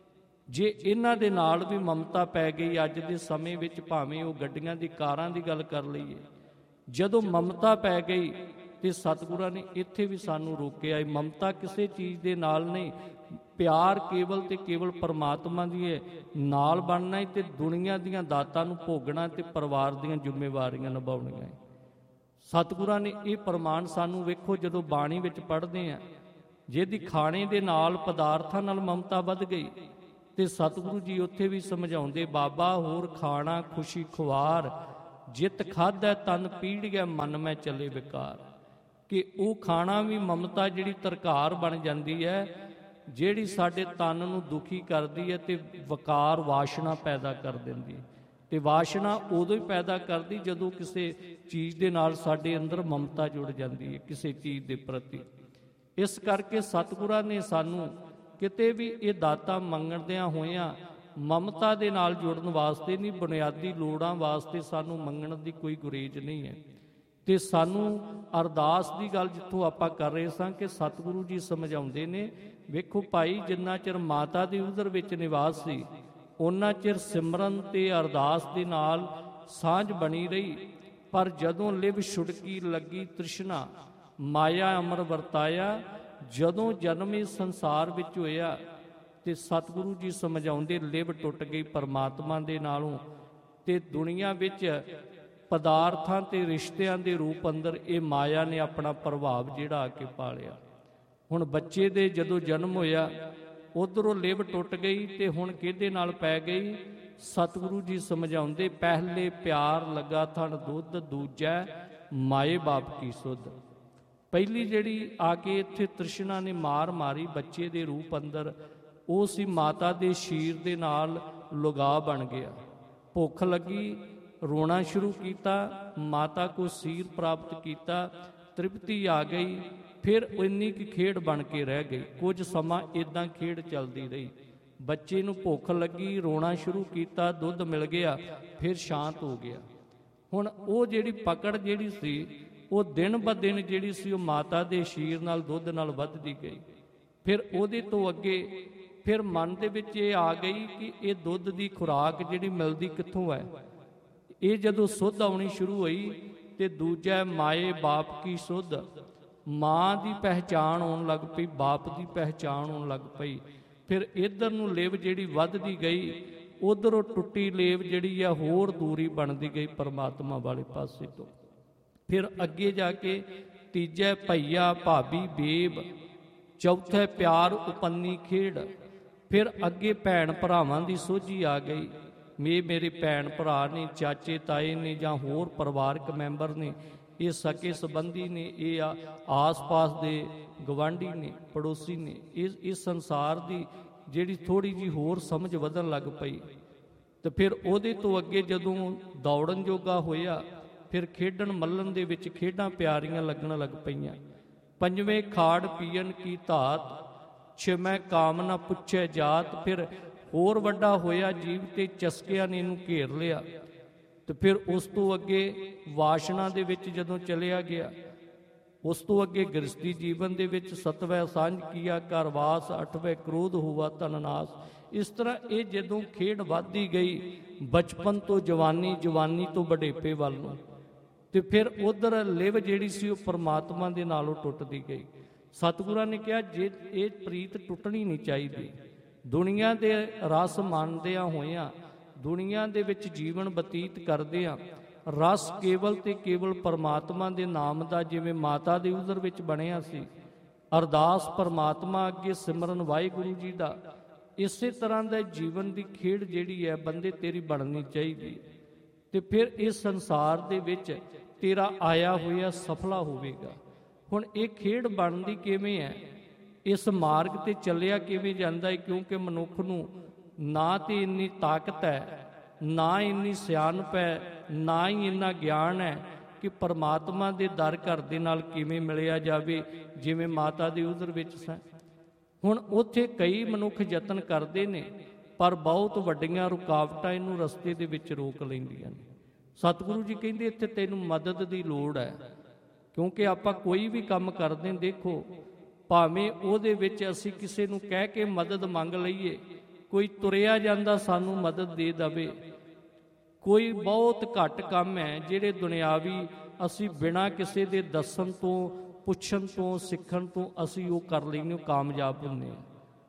ਜੇ ਇਹਨਾਂ ਦੇ ਨਾਲ ਵੀ ਮਮਤਾ ਪੈ ਗਈ, ਅੱਜ ਦੇ ਸਮੇਂ ਵਿੱਚ ਭਾਵੇਂ ਉਹ ਗੱਡੀਆਂ ਦੀ, ਕਾਰਾਂ ਦੀ ਗੱਲ ਕਰ ਲਈਏ, ਜਦੋਂ ਮਮਤਾ ਪੈ ਗਈ ਤੇ ਸਤਿਗੁਰਾਂ ਨੇ ਇੱਥੇ ਵੀ ਸਾਨੂੰ ਰੋਕਿਆ ਹੈ। ਮਮਤਾ ਕਿਸੇ ਚੀਜ਼ ਦੇ ਨਾਲ ਨਹੀਂ, ਪਿਆਰ ਕੇਵਲ ਤੇ ਕੇਵਲ ਪਰਮਾਤਮਾ ਦੀ ਨਾਲ ਬਣਨਾ ਹੈ, ਤੇ ਦੁਨੀਆ ਦੀਆਂ ਦਾਤਾਂ ਨੂੰ ਭੋਗਣਾ, ਤੇ ਪਰਿਵਾਰ ਦੀਆਂ ਜ਼ਿੰਮੇਵਾਰੀਆਂ ਨਿਭਾਉਣੀਆਂ। ਸਤਿਗੁਰਾਂ ਨੇ ਇਹ ਪ੍ਰਮਾਣ ਸਾਨੂੰ ਵੇਖੋ ਜਦੋਂ ਬਾਣੀ ਵਿੱਚ ਪੜ੍ਹਦੇ ਹਾਂ, ਜਿਹਦੀ ਖਾਣੇ ਦੇ ਨਾਲ, ਪਦਾਰਥਾਂ ਨਾਲ ਮਮਤਾ ਵੱਧ ਗਈ, ਤੇ ਸਤਿਗੁਰੂ ਜੀ ਉੱਥੇ ਵੀ ਸਮਝਾਉਂਦੇ, ਬਾਬਾ ਹੋਰ ਖਾਣਾ ਖੁਸ਼ੀ ਖੁਆਰ, ਜਿਤ ਖਾਧੈ ਤਨ ਪੀੜੀਐ ਮਨ ਮੈਂ ਚਲੇ ਵਿਕਾਰ। ਕਿ ਉਹ ਖਾਣਾ ਵੀ ਮਮਤਾ ਜਿਹੜੀ ਤਰਕਾਰ ਬਣ ਜਾਂਦੀ ਹੈ, ਜਿਹੜੀ ਸਾਡੇ ਤਨ ਨੂੰ ਦੁਖੀ ਕਰਦੀ ਹੈ ਤੇ ਵਕਾਰ ਵਾਸ਼ਨਾ ਪੈਦਾ ਕਰ ਦਿੰਦੀ। ਤੇ ਵਾਸ਼ਨਾ ਉਦੋਂ ਹੀ ਪੈਦਾ ਕਰਦੀ ਜਦੋਂ ਕਿਸੇ ਚੀਜ਼ ਦੇ ਨਾਲ ਸਾਡੇ ਅੰਦਰ ਮਮਤਾ ਜੁੜ ਜਾਂਦੀ ਹੈ, ਕਿਸੇ ਚੀਜ਼ ਦੇ ਪ੍ਰਤੀ। ਇਸ ਕਰਕੇ ਸਤਿਗੁਰਾਂ ਨੇ ਸਾਨੂੰ ਕਿਤੇ ਵੀ ਇਹ ਦਾਤਾ ਮੰਗਦਿਆਂ ਹੋਇਆਂ ਮਮਤਾ ਦੇ ਨਾਲ ਜੁੜਨ ਵਾਸਤੇ ਨਹੀਂ, ਬੁਨਿਆਦੀ ਲੋੜਾਂ ਵਾਸਤੇ ਸਾਨੂੰ ਮੰਗਣ ਦੀ ਕੋਈ ਗੁਰੇਜ਼ ਨਹੀਂ ਹੈ। ਤੇ ਸਾਨੂੰ ਅਰਦਾਸ ਦੀ ਗੱਲ ਜਿੱਥੋਂ ਆਪਾਂ ਕਰ ਰਹੇ ਸਾਂ ਕਿ ਸਤਿਗੁਰੂ ਜੀ ਸਮਝਾਉਂਦੇ ਨੇ, ਵੇਖੋ ਭਾਈ, ਜਿੰਨਾ ਚਿਰ ਮਾਤਾ ਦੇ ਉਦਰ ਵਿੱਚ ਨਿਵਾਸ ਸੀ ਉਹਨਾਂ ਚਿਰ ਸਿਮਰਨ ਤੇ ਅਰਦਾਸ ਦੇ ਨਾਲ ਸਾਂਝ ਬਣੀ ਰਹੀ। ਪਰ ਜਦੋਂ ਲਿਵ ਛੁੜਕੀ ਲੱਗੀ ਤ੍ਰਿਸ਼ਨਾ, ਮਾਇਆ ਅਮਰ ਵਰਤਾਇਆ, ਜਦੋਂ ਜਨਮ ਇਸ ਸੰਸਾਰ ਵਿੱਚ ਹੋਇਆ ਤੇ ਸਤਿਗੁਰੂ ਜੀ ਸਮਝਾਉਂਦੇ ਲਿਵ ਟੁੱਟ ਗਈ ਪਰਮਾਤਮਾ ਦੇ ਨਾਲੋਂ, ਤੇ ਦੁਨੀਆ ਵਿੱਚ ਪਦਾਰਥਾਂ ਤੇ ਰਿਸ਼ਤਿਆਂ ਦੇ ਰੂਪ ਅੰਦਰ ਇਹ ਮਾਇਆ ਨੇ ਆਪਣਾ ਪ੍ਰਭਾਵ ਜਿਹੜਾ ਆ ਕੇ ਪਾ ਲਿਆ। ਹੁਣ ਬੱਚੇ ਦੇ ਜਦੋਂ ਜਨਮ ਹੋਇਆ ਉਧਰੋਂ ਲਿਵ ਟੁੱਟ ਗਈ ਤੇ ਹੁਣ ਕਿਹਦੇ ਨਾਲ ਪੈ ਗਈ? ਸਤਿਗੁਰੂ ਜੀ ਸਮਝਾਉਂਦੇ, ਪਹਿਲੇ ਪਿਆਰ ਲੱਗਾ ਥਣ ਦੁੱਧ, ਦੂਜਾ ਮਾਏ ਬਾਪ ਕੀ ਸੁਧ। ਪਹਿਲੀ ਜਿਹੜੀ ਆ ਕੇ ਇੱਥੇ ਤ੍ਰਿਸ਼ਨਾ ਨੇ ਮਾਰ ਮਾਰੀ ਬੱਚੇ ਦੇ ਰੂਪ ਅੰਦਰ, ਉਹ ਸੀ ਮਾਤਾ ਦੇ ਸ਼ੀਰ ਦੇ ਨਾਲ ਲਗਾਅ ਬਣ ਗਿਆ। ਭੁੱਖ ਲੱਗੀ, ਰੋਣਾ ਸ਼ੁਰੂ ਕੀਤਾ, ਮਾਤਾ ਕੋ ਸੀਰ ਪ੍ਰਾਪਤ ਕੀਤਾ, ਤ੍ਰਿਪਤੀ ਆ ਗਈ, ਫਿਰ ਇੰਨੀ ਕੁ ਖੇਡ ਬਣ ਕੇ ਰਹਿ ਗਈ। ਕੁਝ ਸਮਾਂ ਇਦਾਂ ਖੇਡ ਚੱਲਦੀ ਰਹੀ। ਬੱਚੇ ਨੂੰ ਭੁੱਖ ਲੱਗੀ, ਰੋਣਾ ਸ਼ੁਰੂ ਕੀਤਾ, ਦੁੱਧ ਮਿਲ ਗਿਆ, ਫਿਰ ਸ਼ਾਂਤ ਹੋ ਗਿਆ। ਹੁਣ ਉਹ ਜਿਹੜੀ ਪਕੜ ਜਿਹੜੀ ਸੀ ਉਹ ਦਿਨ ਬ ਦਿਨ ਜਿਹੜੀ ਸੀ ਉਹ ਮਾਤਾ ਦੇ ਸ਼ੀਰ ਨਾਲ ਦੁੱਧ ਨਾਲ ਵੱਧਦੀ ਗਈ। ਫਿਰ ਉਹਦੇ ਤੋਂ ਅੱਗੇ ਫਿਰ ਮਨ ਦੇ ਵਿੱਚ ਇਹ ਆ ਗਈ ਕਿ ਇਹ ਦੁੱਧ ਦੀ ਖੁਰਾਕ ਜਿਹੜੀ ਮਿਲਦੀ ਕਿੱਥੋਂ ਹੈ। ਇਹ ਜਦੋਂ ਸੁੱਧ ਆਉਣੀ ਸ਼ੁਰੂ ਹੋਈ ਤੇ ਦੂਜਾ ਮਾਏ ਬਾਪ ਕੀ ਸੁੱਧ, ਮਾਂ ਦੀ ਪਹਿਚਾਣ ਹੋਣ ਲੱਗ ਪਈ, ਬਾਪ ਦੀ ਪਹਿਚਾਣ ਹੋਣ ਲੱਗ ਪਈ। ਫਿਰ ਇੱਧਰ ਨੂੰ ਲੇਵ ਜਿਹੜੀ ਵੱਧਦੀ ਗਈ, ਉਧਰੋਂ ਟੁੱਟੀ ਲੇਵ ਜਿਹੜੀ ਆ ਹੋਰ ਦੂਰੀ ਬਣਦੀ ਗਈ ਪਰਮਾਤਮਾ ਵਾਲੇ ਪਾਸੇ ਤੋਂ। ਫਿਰ ਅੱਗੇ ਜਾ ਕੇ ਤੀਜਾ ਭਈਆ ਭਾਬੀ ਬੇਬ, ਚੌਥਾ ਪਿਆਰ ਉਪੰਨੀ ਖੇਡ। ਫਿਰ ਅੱਗੇ ਭੈਣ ਭਰਾਵਾਂ ਦੀ ਸੋਝੀ ਆ ਗਈ। ਮੇਰੇ ਭੈਣ ਭਰਾ ਨੇ, ਚਾਚੇ ਤਾਏ ਨੇ ਜਾਂ ਹੋਰ ਪਰਿਵਾਰਕ ਮੈਂਬਰ ਨੇ, ਇਹ ਸਕੇ ਸੰਬੰਧੀ ਨੇ, ਇਹ ਆਸ-ਪਾਸ ਦੇ ਗਵਾਂਢੀ ਨੇ, ਪੜੋਸੀ ਨੇ। ਇਸ ਸੰਸਾਰ ਦੀ ਜਿਹੜੀ ਥੋੜ੍ਹੀ ਜਿਹੀ ਹੋਰ ਸਮਝ ਵਧਣ ਲੱਗ ਪਈ। ਤੇ ਫਿਰ ਉਹਦੇ ਤੋਂ ਅੱਗੇ ਜਦੋਂ ਦੌੜਨ ਜੋਗਾ ਹੋਇਆ, ਫਿਰ ਖੇਡਣ ਮੱਲਣ ਦੇ ਵਿੱਚ ਖੇਡਾਂ ਪਿਆਰੀਆਂ ਲੱਗਣ ਲੱਗ ਪਈਆਂ। ਪੰਜਵੇਂ ਖਾੜ ਪੀਣ ਕੀ ਧਾਤ, ਛੇਵੇਂ ਕਾਮ ਨਾ ਪੁੱਛੇ ਜਾਤ। ਫਿਰ ਹੋਰ ਵੱਡਾ ਹੋਇਆ ਜੀਵ ਤੇ ਚਸਕਿਆਂ ਨੇ ਇਹਨੂੰ ਘੇਰ ਲਿਆ। ਤੇ ਫਿਰ ਉਸ ਤੋਂ ਅੱਗੇ ਵਾਸ਼ਨਾ ਦੇ ਵਿੱਚ ਜਦੋਂ ਚਲਿਆ ਗਿਆ, ਉਸ ਤੋਂ ਅੱਗੇ ਗ੍ਰਸਤੀ ਜੀਵਨ ਦੇ ਵਿੱਚ ਸਤਵੈ ਸਾਂਝ ਕੀਆ ਘਰ ਵਾਸ, ਅਠਵੇਂ ਕ੍ਰੋਧ ਹੋਵਾ ਤਨ ਨਾਸ। ਇਸ ਤਰ੍ਹਾਂ ਇਹ ਜਦੋਂ ਖੇਡ ਵੱਧਦੀ ਗਈ ਬਚਪਨ ਤੋਂ ਜਵਾਨੀ, ਜਵਾਨੀ ਤੋਂ ਬੁਢੇਪੇ ਵੱਲ ਨੂੰ, ਤੇ ਫਿਰ ਉਧਰ ਲਿਵ ਜਿਹੜੀ ਸੀ ਉਹ ਪਰਮਾਤਮਾ ਦੇ ਨਾਲੋਂ ਟੁੱਟਦੀ ਗਈ। ਸਤਿਗੁਰਾਂ ਨੇ ਕਿਹਾ ਜੇ ਇਹ ਪ੍ਰੀਤ ਟੁੱਟਣੀ ਨਹੀਂ ਚਾਹੀਦੀ। ਦੁਨੀਆ ਦੇ ਰਸ ਮੰਨਦਿਆਂ ਹੋਇਆਂ, ਦੁਨੀਆ ਦੇ ਵਿੱਚ ਜੀਵਨ ਬਤੀਤ ਕਰਦਿਆਂ, ਰਸ ਕੇਵਲ ਤੇ ਕੇਵਲ ਪਰਮਾਤਮਾ ਦੇ ਨਾਮ ਦਾ, ਜਿਵੇਂ ਮਾਤਾ ਦੇ ਉਦਰ ਵਿੱਚ ਬਣਿਆ ਸੀ, ਅਰਦਾਸ ਪਰਮਾਤਮਾ ਅੱਗੇ, ਸਿਮਰਨ ਵਾਹਿਗੁਰੂ ਜੀ ਦਾ, ਇਸੇ ਤਰ੍ਹਾਂ ਦਾ ਜੀਵਨ ਦੀ ਖੇਡ ਜਿਹੜੀ ਹੈ ਬੰਦੇ ਤੇਰੀ ਬਣਨੀ ਚਾਹੀਦੀ। ਤੇ ਫਿਰ ਇਸ ਸੰਸਾਰ ਦੇ ਵਿੱਚ ਤੇਰਾ ਆਇਆ ਹੋਇਆ ਸਫਲਾ ਹੋਵੇਗਾ। ਹੁਣ ਇਹ ਖੇਡ ਬਣਦੀ ਕਿਵੇਂ ਹੈ, ਇਸ ਮਾਰਗ ਤੇ ਚੱਲਿਆ ਕਿਵੇਂ ਜਾਂਦਾ ਹੈ? ਕਿਉਂਕਿ ਮਨੁੱਖ ਨੂੰ ਨਾ ਤੇ ਇੰਨੀ ਤਾਕਤ ਹੈ, ਨਾ ਇੰਨੀ ਸਿਆਣਪ ਹੈ, ਨਾ ਹੀ ਇੰਨਾ ਗਿਆਨ ਹੈ ਕਿ ਪਰਮਾਤਮਾ ਦੇ ਦਰ ਘਰ ਦੇ ਨਾਲ ਕਿਵੇਂ ਮਿਲਿਆ ਜਾਵੇ, ਜਿਵੇਂ ਮਾਤਾ ਦੇ ਉਦਰ ਵਿੱਚ ਸਨ। ਹੁਣ ਉੱਥੇ ਕਈ ਮਨੁੱਖ ਯਤਨ ਕਰਦੇ ਨੇ, ਪਰ ਬਹੁਤ ਵੱਡੀਆਂ ਰੁਕਾਵਟਾਂ ਇਹਨੂੰ ਰਸਤੇ ਦੇ ਵਿੱਚ ਰੋਕ ਲੈਂਦੀਆਂ ਨੇ। ਸਤਿਗੁਰੂ ਜੀ ਕਹਿੰਦੇ ਇੱਥੇ ਤੈਨੂੰ ਮਦਦ ਦੀ ਲੋੜ ਹੈ। ਕਿਉਂਕਿ ਆਪਾਂ ਕੋਈ ਵੀ ਕੰਮ ਕਰਦੇ, ਦੇਖੋ ਭਾਵੇਂ ਉਹਦੇ ਵਿੱਚ ਅਸੀਂ ਕਿਸੇ ਨੂੰ ਕਹਿ ਕੇ ਮਦਦ ਮੰਗ ਲਈਏ, ਕੋਈ ਤੁਰਿਆ ਜਾਂਦਾ ਸਾਨੂੰ ਮਦਦ ਦੇ ਦੇਵੇ, ਕੋਈ ਬਹੁਤ ਘੱਟ ਕੰਮ ਹੈ ਜਿਹੜੇ ਦੁਨਿਆਵੀ ਅਸੀਂ ਬਿਨਾਂ ਕਿਸੇ ਦੇ ਦੱਸਣ ਤੋਂ, ਪੁੱਛਣ ਤੋਂ, ਸਿੱਖਣ ਤੋਂ ਅਸੀਂ ਉਹ ਕਰ ਲੈਂਦੇ, ਕਾਮਯਾਬ ਹੁੰਦੇ ਹਾਂ।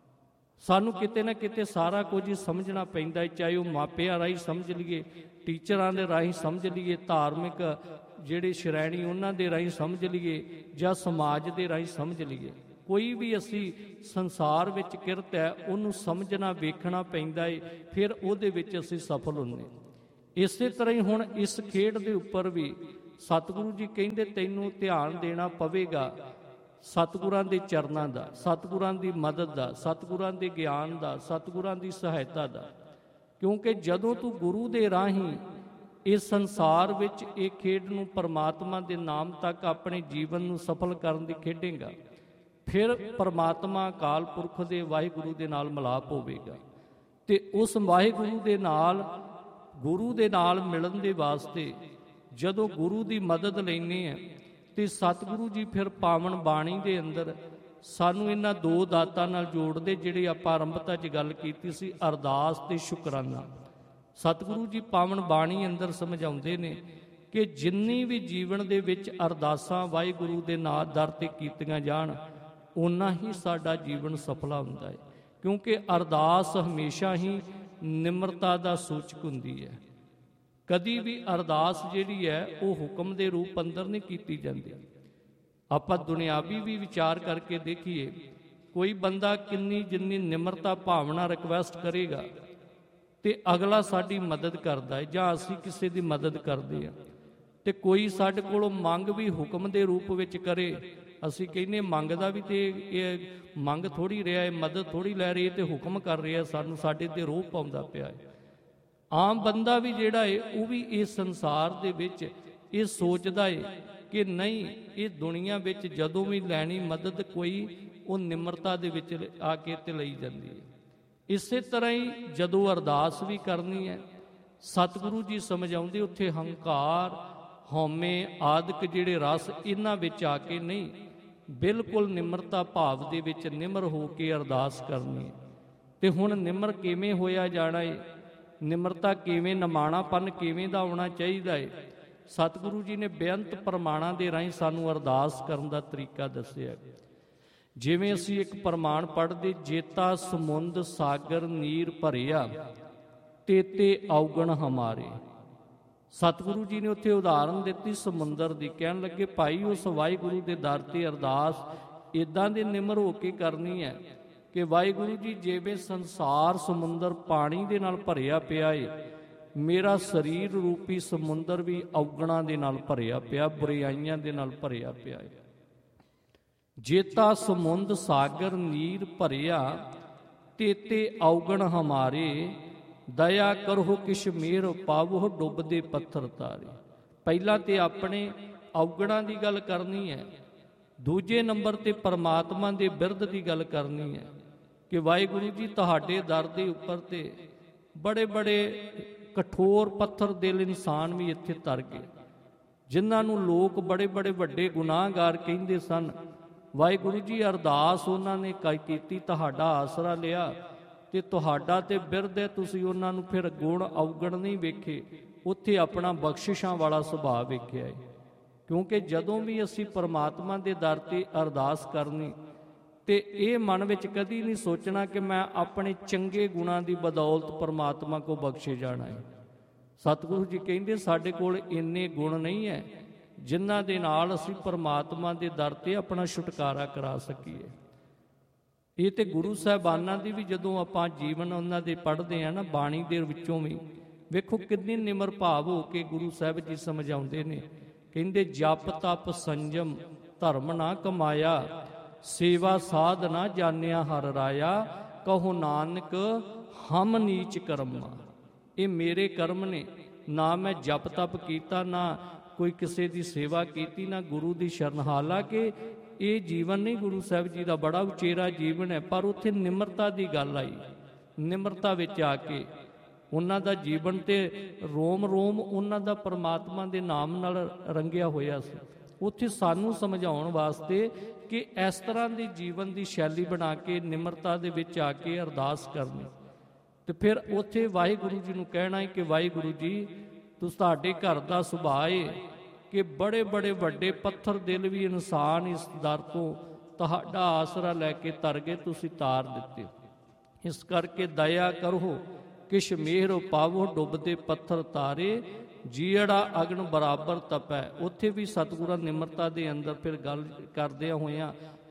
ਸਾਨੂੰ ਕਿਤੇ ਨਾ ਕਿਤੇ ਸਾਰਾ ਕੁਝ ਹੀ ਸਮਝਣਾ ਪੈਂਦਾ ਹੈ, ਚਾਹੇ ਉਹ ਮਾਪਿਆਂ ਰਾਹੀਂ ਸਮਝ ਲਈਏ, ਟੀਚਰਾਂ ਦੇ ਰਾਹੀਂ ਸਮਝ ਲਈਏ, ਧਾਰਮਿਕ ਜਿਹੜੇ ਸ਼੍ਰੇਣੀ ਉਹਨਾਂ ਦੇ ਰਾਹੀਂ ਸਮਝ ਲਈਏ, ਜਾਂ ਸਮਾਜ ਦੇ ਰਾਹੀਂ ਸਮਝ ਲਈਏ। ਕੋਈ ਵੀ ਅਸੀਂ ਸੰਸਾਰ ਵਿੱਚ ਕਿਰਤ ਹੈ ਉਹਨੂੰ ਸਮਝਣਾ ਵੇਖਣਾ ਪੈਂਦਾ ਏ, ਫਿਰ ਉਹਦੇ ਵਿੱਚ ਅਸੀਂ ਸਫਲ ਹੁੰਦੇ। ਇਸੇ ਤਰ੍ਹਾਂ ਹੀ ਹੁਣ ਇਸ ਖੇਡ ਦੇ ਉੱਪਰ ਵੀ ਸਤਿਗੁਰੂ ਜੀ ਕਹਿੰਦੇ ਤੈਨੂੰ ਧਿਆਨ ਦੇਣਾ ਪਵੇਗਾ ਸਤਿਗੁਰਾਂ ਦੇ ਚਰਨਾਂ ਦਾ, ਸਤਿਗੁਰਾਂ ਦੀ ਮਦਦ ਦਾ, ਸਤਿਗੁਰਾਂ ਦੇ ਗਿਆਨ ਦਾ, ਸਤਿਗੁਰਾਂ ਦੀ ਸਹਾਇਤਾ ਦਾ। ਕਿਉਂਕਿ ਜਦੋਂ ਤੂੰ ਗੁਰੂ ਦੇ ਰਾਹੀਂ ਇਸ ਸੰਸਾਰ ਵਿੱਚ ਇਹ ਖੇਡ ਨੂੰ ਪਰਮਾਤਮਾ ਦੇ ਨਾਮ ਤੱਕ ਆਪਣੇ ਜੀਵਨ ਨੂੰ ਸਫਲ ਕਰਨ ਦੀ ਖੇਡੇਗਾ, ਫਿਰ ਪਰਮਾਤਮਾ ਅਕਾਲ ਪੁਰਖ ਦੇ ਵਾਹਿਗੁਰੂ ਦੇ ਨਾਲ ਮਿਲਾਪ ਹੋਵੇਗਾ। ਤੇ ਉਸ ਵਾਹਿਗੁਰੂ ਦੇ ਨਾਲ, ਗੁਰੂ ਦੇ ਨਾਲ ਮਿਲਣ ਦੇ ਵਾਸਤੇ ਜਦੋਂ ਗੁਰੂ ਦੀ ਮਦਦ ਲੈਂਦੇ ਆ ਤੇ ਸਤਿਗੁਰੂ ਜੀ ਫਿਰ ਪਾਵਨ ਬਾਣੀ ਦੇ ਅੰਦਰ ਸਾਨੂੰ ਇਹਨਾਂ ਦੋ ਦਾਤਾਂ ਨਾਲ ਜੋੜਦੇ, ਜਿਹੜੇ ਆਪਾਂ ਆਰੰਭਤਾ 'ਚ ਗੱਲ ਕੀਤੀ ਸੀ, ਅਰਦਾਸ ਤੇ ਸ਼ੁਕਰਾਨਾ। ਸਤਿਗੁਰੂ ਜੀ ਪਾਵਨ ਬਾਣੀ ਅੰਦਰ ਸਮਝਾਉਂਦੇ ਨੇ ਕਿ ਜਿੰਨੀ ਵੀ ਜੀਵਨ ਦੇ ਵਿੱਚ ਅਰਦਾਸਾਂ ਵਾਹਿਗੁਰੂ ਦੇ ਨਾਂ ਦਰ ਤੇ ਕੀਤੀਆਂ ਜਾਣ, ਓਨਾ ਹੀ ਸਾਡਾ ਜੀਵਨ ਸਫਲਾ ਹੁੰਦਾ ਹੈ। ਕਿਉਂਕਿ ਅਰਦਾਸ ਹਮੇਸ਼ਾ ਹੀ ਨਿਮਰਤਾ ਦਾ ਸੂਚਕ ਹੁੰਦੀ ਹੈ। ਕਦੀ ਵੀ ਅਰਦਾਸ ਜਿਹੜੀ ਹੈ ਉਹ ਹੁਕਮ ਦੇ ਰੂਪ ਅੰਦਰ ਨਹੀਂ ਕੀਤੀ ਜਾਂਦੀ। ਆਪਾਂ ਦੁਨਿਆਵੀ ਵੀ ਵਿਚਾਰ ਕਰਕੇ ਦੇਖੀਏ, ਕੋਈ ਬੰਦਾ ਜਿੰਨੀ ਨਿਮਰਤਾ ਭਾਵਨਾ ਰਿਕਵੈਸਟ ਕਰੇਗਾ ਤੇ ਅਗਲਾ ਸਾਡੀ ਮਦਦ ਕਰਦਾ ਹੈ, ਜਾਂ ਅਸੀਂ ਕਿਸੇ ਦੀ ਮਦਦ ਕਰਦੇ ਹਾਂ। ਤੇ ਕੋਈ ਸਾਡੇ ਕੋਲੋਂ ਮੰਗ ਵੀ ਹੁਕਮ ਦੇ ਰੂਪ ਵਿੱਚ ਕਰੇ, ਅਸੀਂ ਕਹਿੰਦੇ ਮੰਗਦਾ ਵੀ ਤੇ ਇਹ ਮੰਗ ਥੋੜੀ ਰਿਹਾ ਹੈ, ਮਦਦ ਥੋੜੀ ਲੈ ਰਹੀ ਹੈ, ਤੇ ਹੁਕਮ ਕਰ ਰਿਹਾ ਸਾਨੂੰ, ਸਾਡੇ ਤੇ ਰੋਹ ਪਾਉਂਦਾ ਪਿਆ ਹੈ। ਆਮ ਬੰਦਾ ਵੀ ਜਿਹੜਾ ਹੈ ਉਹ ਵੀ ਇਸ ਸੰਸਾਰ ਦੇ ਵਿੱਚ ਇਹ ਸੋਚਦਾ ਹੈ ਕਿ ਨਹੀਂ, ਇਹ ਦੁਨੀਆ ਵਿੱਚ ਜਦੋਂ ਵੀ ਲੈਣੀ ਮਦਦ ਕੋਈ, ਉਹ ਨਿਮਰਤਾ ਦੇ ਵਿੱਚ ਆ ਕੇ ਤੇ ਲਈ ਜਾਂਦੀ ਹੈ। ਇਸੇ ਤਰ੍ਹਾਂ ਹੀ ਜਦੋਂ ਅਰਦਾਸ ਵੀ ਕਰਨੀ ਹੈ, ਸਤਿਗੁਰੂ ਜੀ ਸਮਝਾਉਂਦੇ ਉੱਥੇ ਹੰਕਾਰ, ਹਉਮੈ ਆਦਿਕ ਜਿਹੜੇ ਰਸ ਇਹਨਾਂ ਵਿੱਚ ਆ ਕੇ ਨਹੀਂ, ਬਿਲਕੁਲ ਨਿਮਰਤਾ ਭਾਵ ਦੇ ਵਿੱਚ ਨਿਮਰ ਹੋ ਕੇ ਅਰਦਾਸ ਕਰਨੀ ਹੈ। ਤੇ ਹੁਣ ਨਿਮਰ ਕਿਵੇਂ ਹੋਇਆ ਜਾਣਾ ਹੈ, ਨਿਮਰਤਾ ਕਿਵੇਂ, ਨਿਮਾਣਾਪਨ ਕਿਵੇਂ ਦਾ ਆਉਣਾ ਚਾਹੀਦਾ ਹੈ, ਸਤਿਗੁਰੂ ਜੀ ਨੇ ਬੇਅੰਤ ਪ੍ਰਮਾਣਾਂ ਦੇ ਰਾਹੀਂ ਸਾਨੂੰ ਅਰਦਾਸ ਕਰਨ ਦਾ ਤਰੀਕਾ ਦੱਸਿਆ। ਜਿਵੇਂ ਅਸੀਂ ਇੱਕ ਪ੍ਰਮਾਣ ਪੜ੍ਹਦੇ, ਜੇਤਾ ਸਮੁੰਦ ਸਾਗਰ ਨੀਰ ਭਰਿਆ ਤੇਤੇ ਔਗਣ ਹਮਾਰੇ। ਸਤਿਗੁਰੂ ਜੀ ਨੇ ਉੱਥੇ ਉਦਾਹਰਨ ਦਿੱਤੀ ਸਮੁੰਦਰ ਦੀ, ਕਹਿਣ ਲੱਗੇ ਭਾਈ ਉਸ ਵਾਹਿਗੁਰੂ ਦੇ ਦਰ ਤੇ ਅਰਦਾਸ ਇੱਦਾਂ ਦੇ ਨਿਮਰ ਹੋ ਕੇ ਕਰਨੀ ਹੈ ਕਿ ਵਾਹਿਗੁਰੂ ਜੀ, ਜਿਵੇਂ ਸੰਸਾਰ ਸਮੁੰਦਰ ਪਾਣੀ ਦੇ ਨਾਲ ਭਰਿਆ ਪਿਆ ਏ, ਮੇਰਾ ਸਰੀਰ ਰੂਪੀ ਸਮੁੰਦਰ ਵੀ ਔਗਣਾਂ ਦੇ ਨਾਲ ਭਰਿਆ ਪਿਆ, ਬੁਰਾਈਆਂ ਦੇ ਨਾਲ ਭਰਿਆ ਪਿਆ ਏ। ਜੇਤਾ ਸਮੁੰਦ ਸਾਗਰ ਨੀਰ ਭਰਿਆ ਤੇਤੇ ਔਗਣ ਹਮਾਰੇ, ਦਇਆ ਕਰੋ ਕਿਛ ਮੇਰ ਪਾਵੋ ਡੁੱਬਦੇ ਪੱਥਰ ਤਾਰੇ। ਪਹਿਲਾਂ ਤੇ ਆਪਣੇ ਔਗਣਾਂ ਦੀ ਗੱਲ ਕਰਨੀ ਹੈ, ਦੂਜੇ ਨੰਬਰ ਤੇ ਪਰਮਾਤਮਾ ਦੇ ਬਿਰਧ ਦੀ ਗੱਲ ਕਰਨੀ ਹੈ ਕਿ ਵਾਹਿਗੁਰੂ ਜੀ ਤੁਹਾਡੇ ਦਰ ਦੇ ਉੱਪਰ ਤੇ ਬੜੇ ਬੜੇ ਕਠੋਰ ਪੱਥਰ ਦਿਲ ਇਨਸਾਨ ਵੀ ਇੱਥੇ ਤਰ ਗਏ, ਜਿਨ੍ਹਾਂ ਨੂੰ ਲੋਕ ਬੜੇ ਬੜੇ ਵੱਡੇ ਗੁਨਾਹਗਾਰ ਕਹਿੰਦੇ ਸਨ। ਵਾਹਿਗੁਰੂ ਜੀ ਅਰਦਾਸ ਉਹਨਾਂ ਨੇ ਕੀਤੀ, ਤੁਹਾਡਾ ਆਸਰਾ ਲਿਆ ਤੇ ਤੁਹਾਡਾ ਤੇ ਬਿਰਧ ਹੈ, ਤੁਸੀਂ ਉਹਨਾਂ ਨੂੰ ਫਿਰ ਗੁਣ ਔਗਣ ਨਹੀਂ ਵੇਖੇ, ਉੱਥੇ ਆਪਣਾ ਬਖਸ਼ਿਸ਼ਾਂ ਵਾਲਾ ਸੁਭਾਅ ਵੇਖਿਆ ਹੈ। ਕਿਉਂਕਿ ਜਦੋਂ ਵੀ ਅਸੀਂ ਪਰਮਾਤਮਾ ਦੇ ਦਰ ਤੇ ਅਰਦਾਸ ਕਰਨੀ ਤੇ ਇਹ ਮਨ ਵਿੱਚ ਕਦੀ ਨਹੀਂ ਸੋਚਣਾ ਕਿ ਮੈਂ ਆਪਣੇ ਚੰਗੇ ਗੁਣਾਂ ਦੀ ਬਦੌਲਤ ਪਰਮਾਤਮਾ ਕੋ ਬਖਸ਼ੇ ਜਾਣਾ ਹੈ। ਸਤਿਗੁਰੂ ਜੀ ਕਹਿੰਦੇ ਸਾਡੇ ਕੋਲ ਇੰਨੇ ਗੁਣ ਨਹੀਂ ਹੈ ਜਿਨ੍ਹਾਂ ਦੇ ਨਾਲ ਅਸੀਂ ਪਰਮਾਤਮਾ ਦੇ ਦਰ ਤੇ ਆਪਣਾ ਛੁਟਕਾਰਾ ਕਰਾ ਸਕੀਏ। ਇਹ ਤੇ ਗੁਰੂ ਸਾਹਿਬਾਨਾਂ ਦੀ ਵੀ ਜਦੋਂ ਆਪਾਂ ਜੀਵਨ ਉਹਨਾਂ ਦੇ ਪੜ੍ਹਦੇ ਹਾਂ ਨਾ, ਬਾਣੀ ਦੇ ਵਿੱਚੋਂ ਵੀ ਵੇਖੋ ਕਿੰਨੀ ਨਿਮਰ ਭਾਵ ਹੋ ਕੇ ਗੁਰੂ ਸਾਹਿਬ ਜੀ ਸਮਝਾਉਂਦੇ ਨੇ। ਕਹਿੰਦੇ ਜਪ ਤਪ ਸੰਜਮ ਧਰਮ ਨਾ ਕਮਾਇਆ, ਸੇਵਾ ਸਾਧ ਨਾ ਜਾਣਿਆ ਹਰ ਰਾਇਆ, ਕਹੋ ਨਾਨਕ ਹਮ ਨੀਚ ਕਰਮਾ। ਇਹ ਮੇਰੇ ਕਰਮ ਨੇ, ਨਾ ਮੈਂ ਜਪ ਤਪ ਕੀਤਾ, ਨਾ ਕੋਈ ਕਿਸੇ ਦੀ ਸੇਵਾ ਕੀਤੀ, ਨਾ ਗੁਰੂ ਦੀ ਸ਼ਰਨ। ਹਾਲਾਂਕਿ ਇਹ ਜੀਵਨ ਨਹੀਂ ਗੁਰੂ ਸਾਹਿਬ ਜੀ ਦਾ, ਬੜਾ ਉਚੇਰਾ ਜੀਵਨ ਹੈ, ਪਰ ਉੱਥੇ ਨਿਮਰਤਾ ਦੀ ਗੱਲ ਆਈ। ਨਿਮਰਤਾ ਵਿੱਚ ਆ ਕੇ ਉਹਨਾਂ ਦਾ ਜੀਵਨ ਤੇ ਰੋਮ ਰੋਮ ਉਹਨਾਂ ਦਾ ਪਰਮਾਤਮਾ ਦੇ ਨਾਮ ਨਾਲ ਰੰਗਿਆ ਹੋਇਆ ਸੀ। ਉੱਥੇ ਸਾਨੂੰ ਸਮਝਾਉਣ ਵਾਸਤੇ ਕਿ ਇਸ ਤਰ੍ਹਾਂ ਦੀ ਜੀਵਨ ਦੀ ਸ਼ੈਲੀ ਬਣਾ ਕੇ ਨਿਮਰਤਾ ਦੇ ਵਿੱਚ ਆ ਕੇ ਅਰਦਾਸ ਕਰਨੀ, ਤੇ ਫਿਰ ਉੱਥੇ ਵਾਹਿਗੁਰੂ ਜੀ ਨੂੰ ਕਹਿਣਾ ਹੈ ਕਿ ਵਾਹਿਗੁਰੂ ਜੀ, ਤੁਹਾਡੇ ਘਰ ਦਾ ਸੁਭਾਅ ਹੈ ਕਿ ਬੜੇ ਬੜੇ ਵੱਡੇ ਪੱਥਰ ਦਿਲ ਵੀ ਇਨਸਾਨ ਇਸ ਦਰ ਤੋਂ ਤੁਹਾਡਾ ਆਸਰਾ ਲੈ ਕੇ ਤਰ ਗਏ, ਤੁਸੀਂ ਤਾਰ ਦਿੱਤੇ। ਇਸ ਕਰਕੇ ਦਇਆ ਕਰੋ ਕਿਛ ਮਿਹਰ ਪਾਵੋ ਡੁੱਬਦੇ ਪੱਥਰ ਤਾਰੇ, ਜੀੜਾ ਅਗਨ ਬਰਾਬਰ ਤਪੈ। ਉੱਥੇ ਵੀ ਸਤਿਗੁਰਾਂ ਨਿਮਰਤਾ ਦੇ ਅੰਦਰ ਫਿਰ ਗੱਲ ਕਰਦਿਆਂ ਹੋਇਆਂ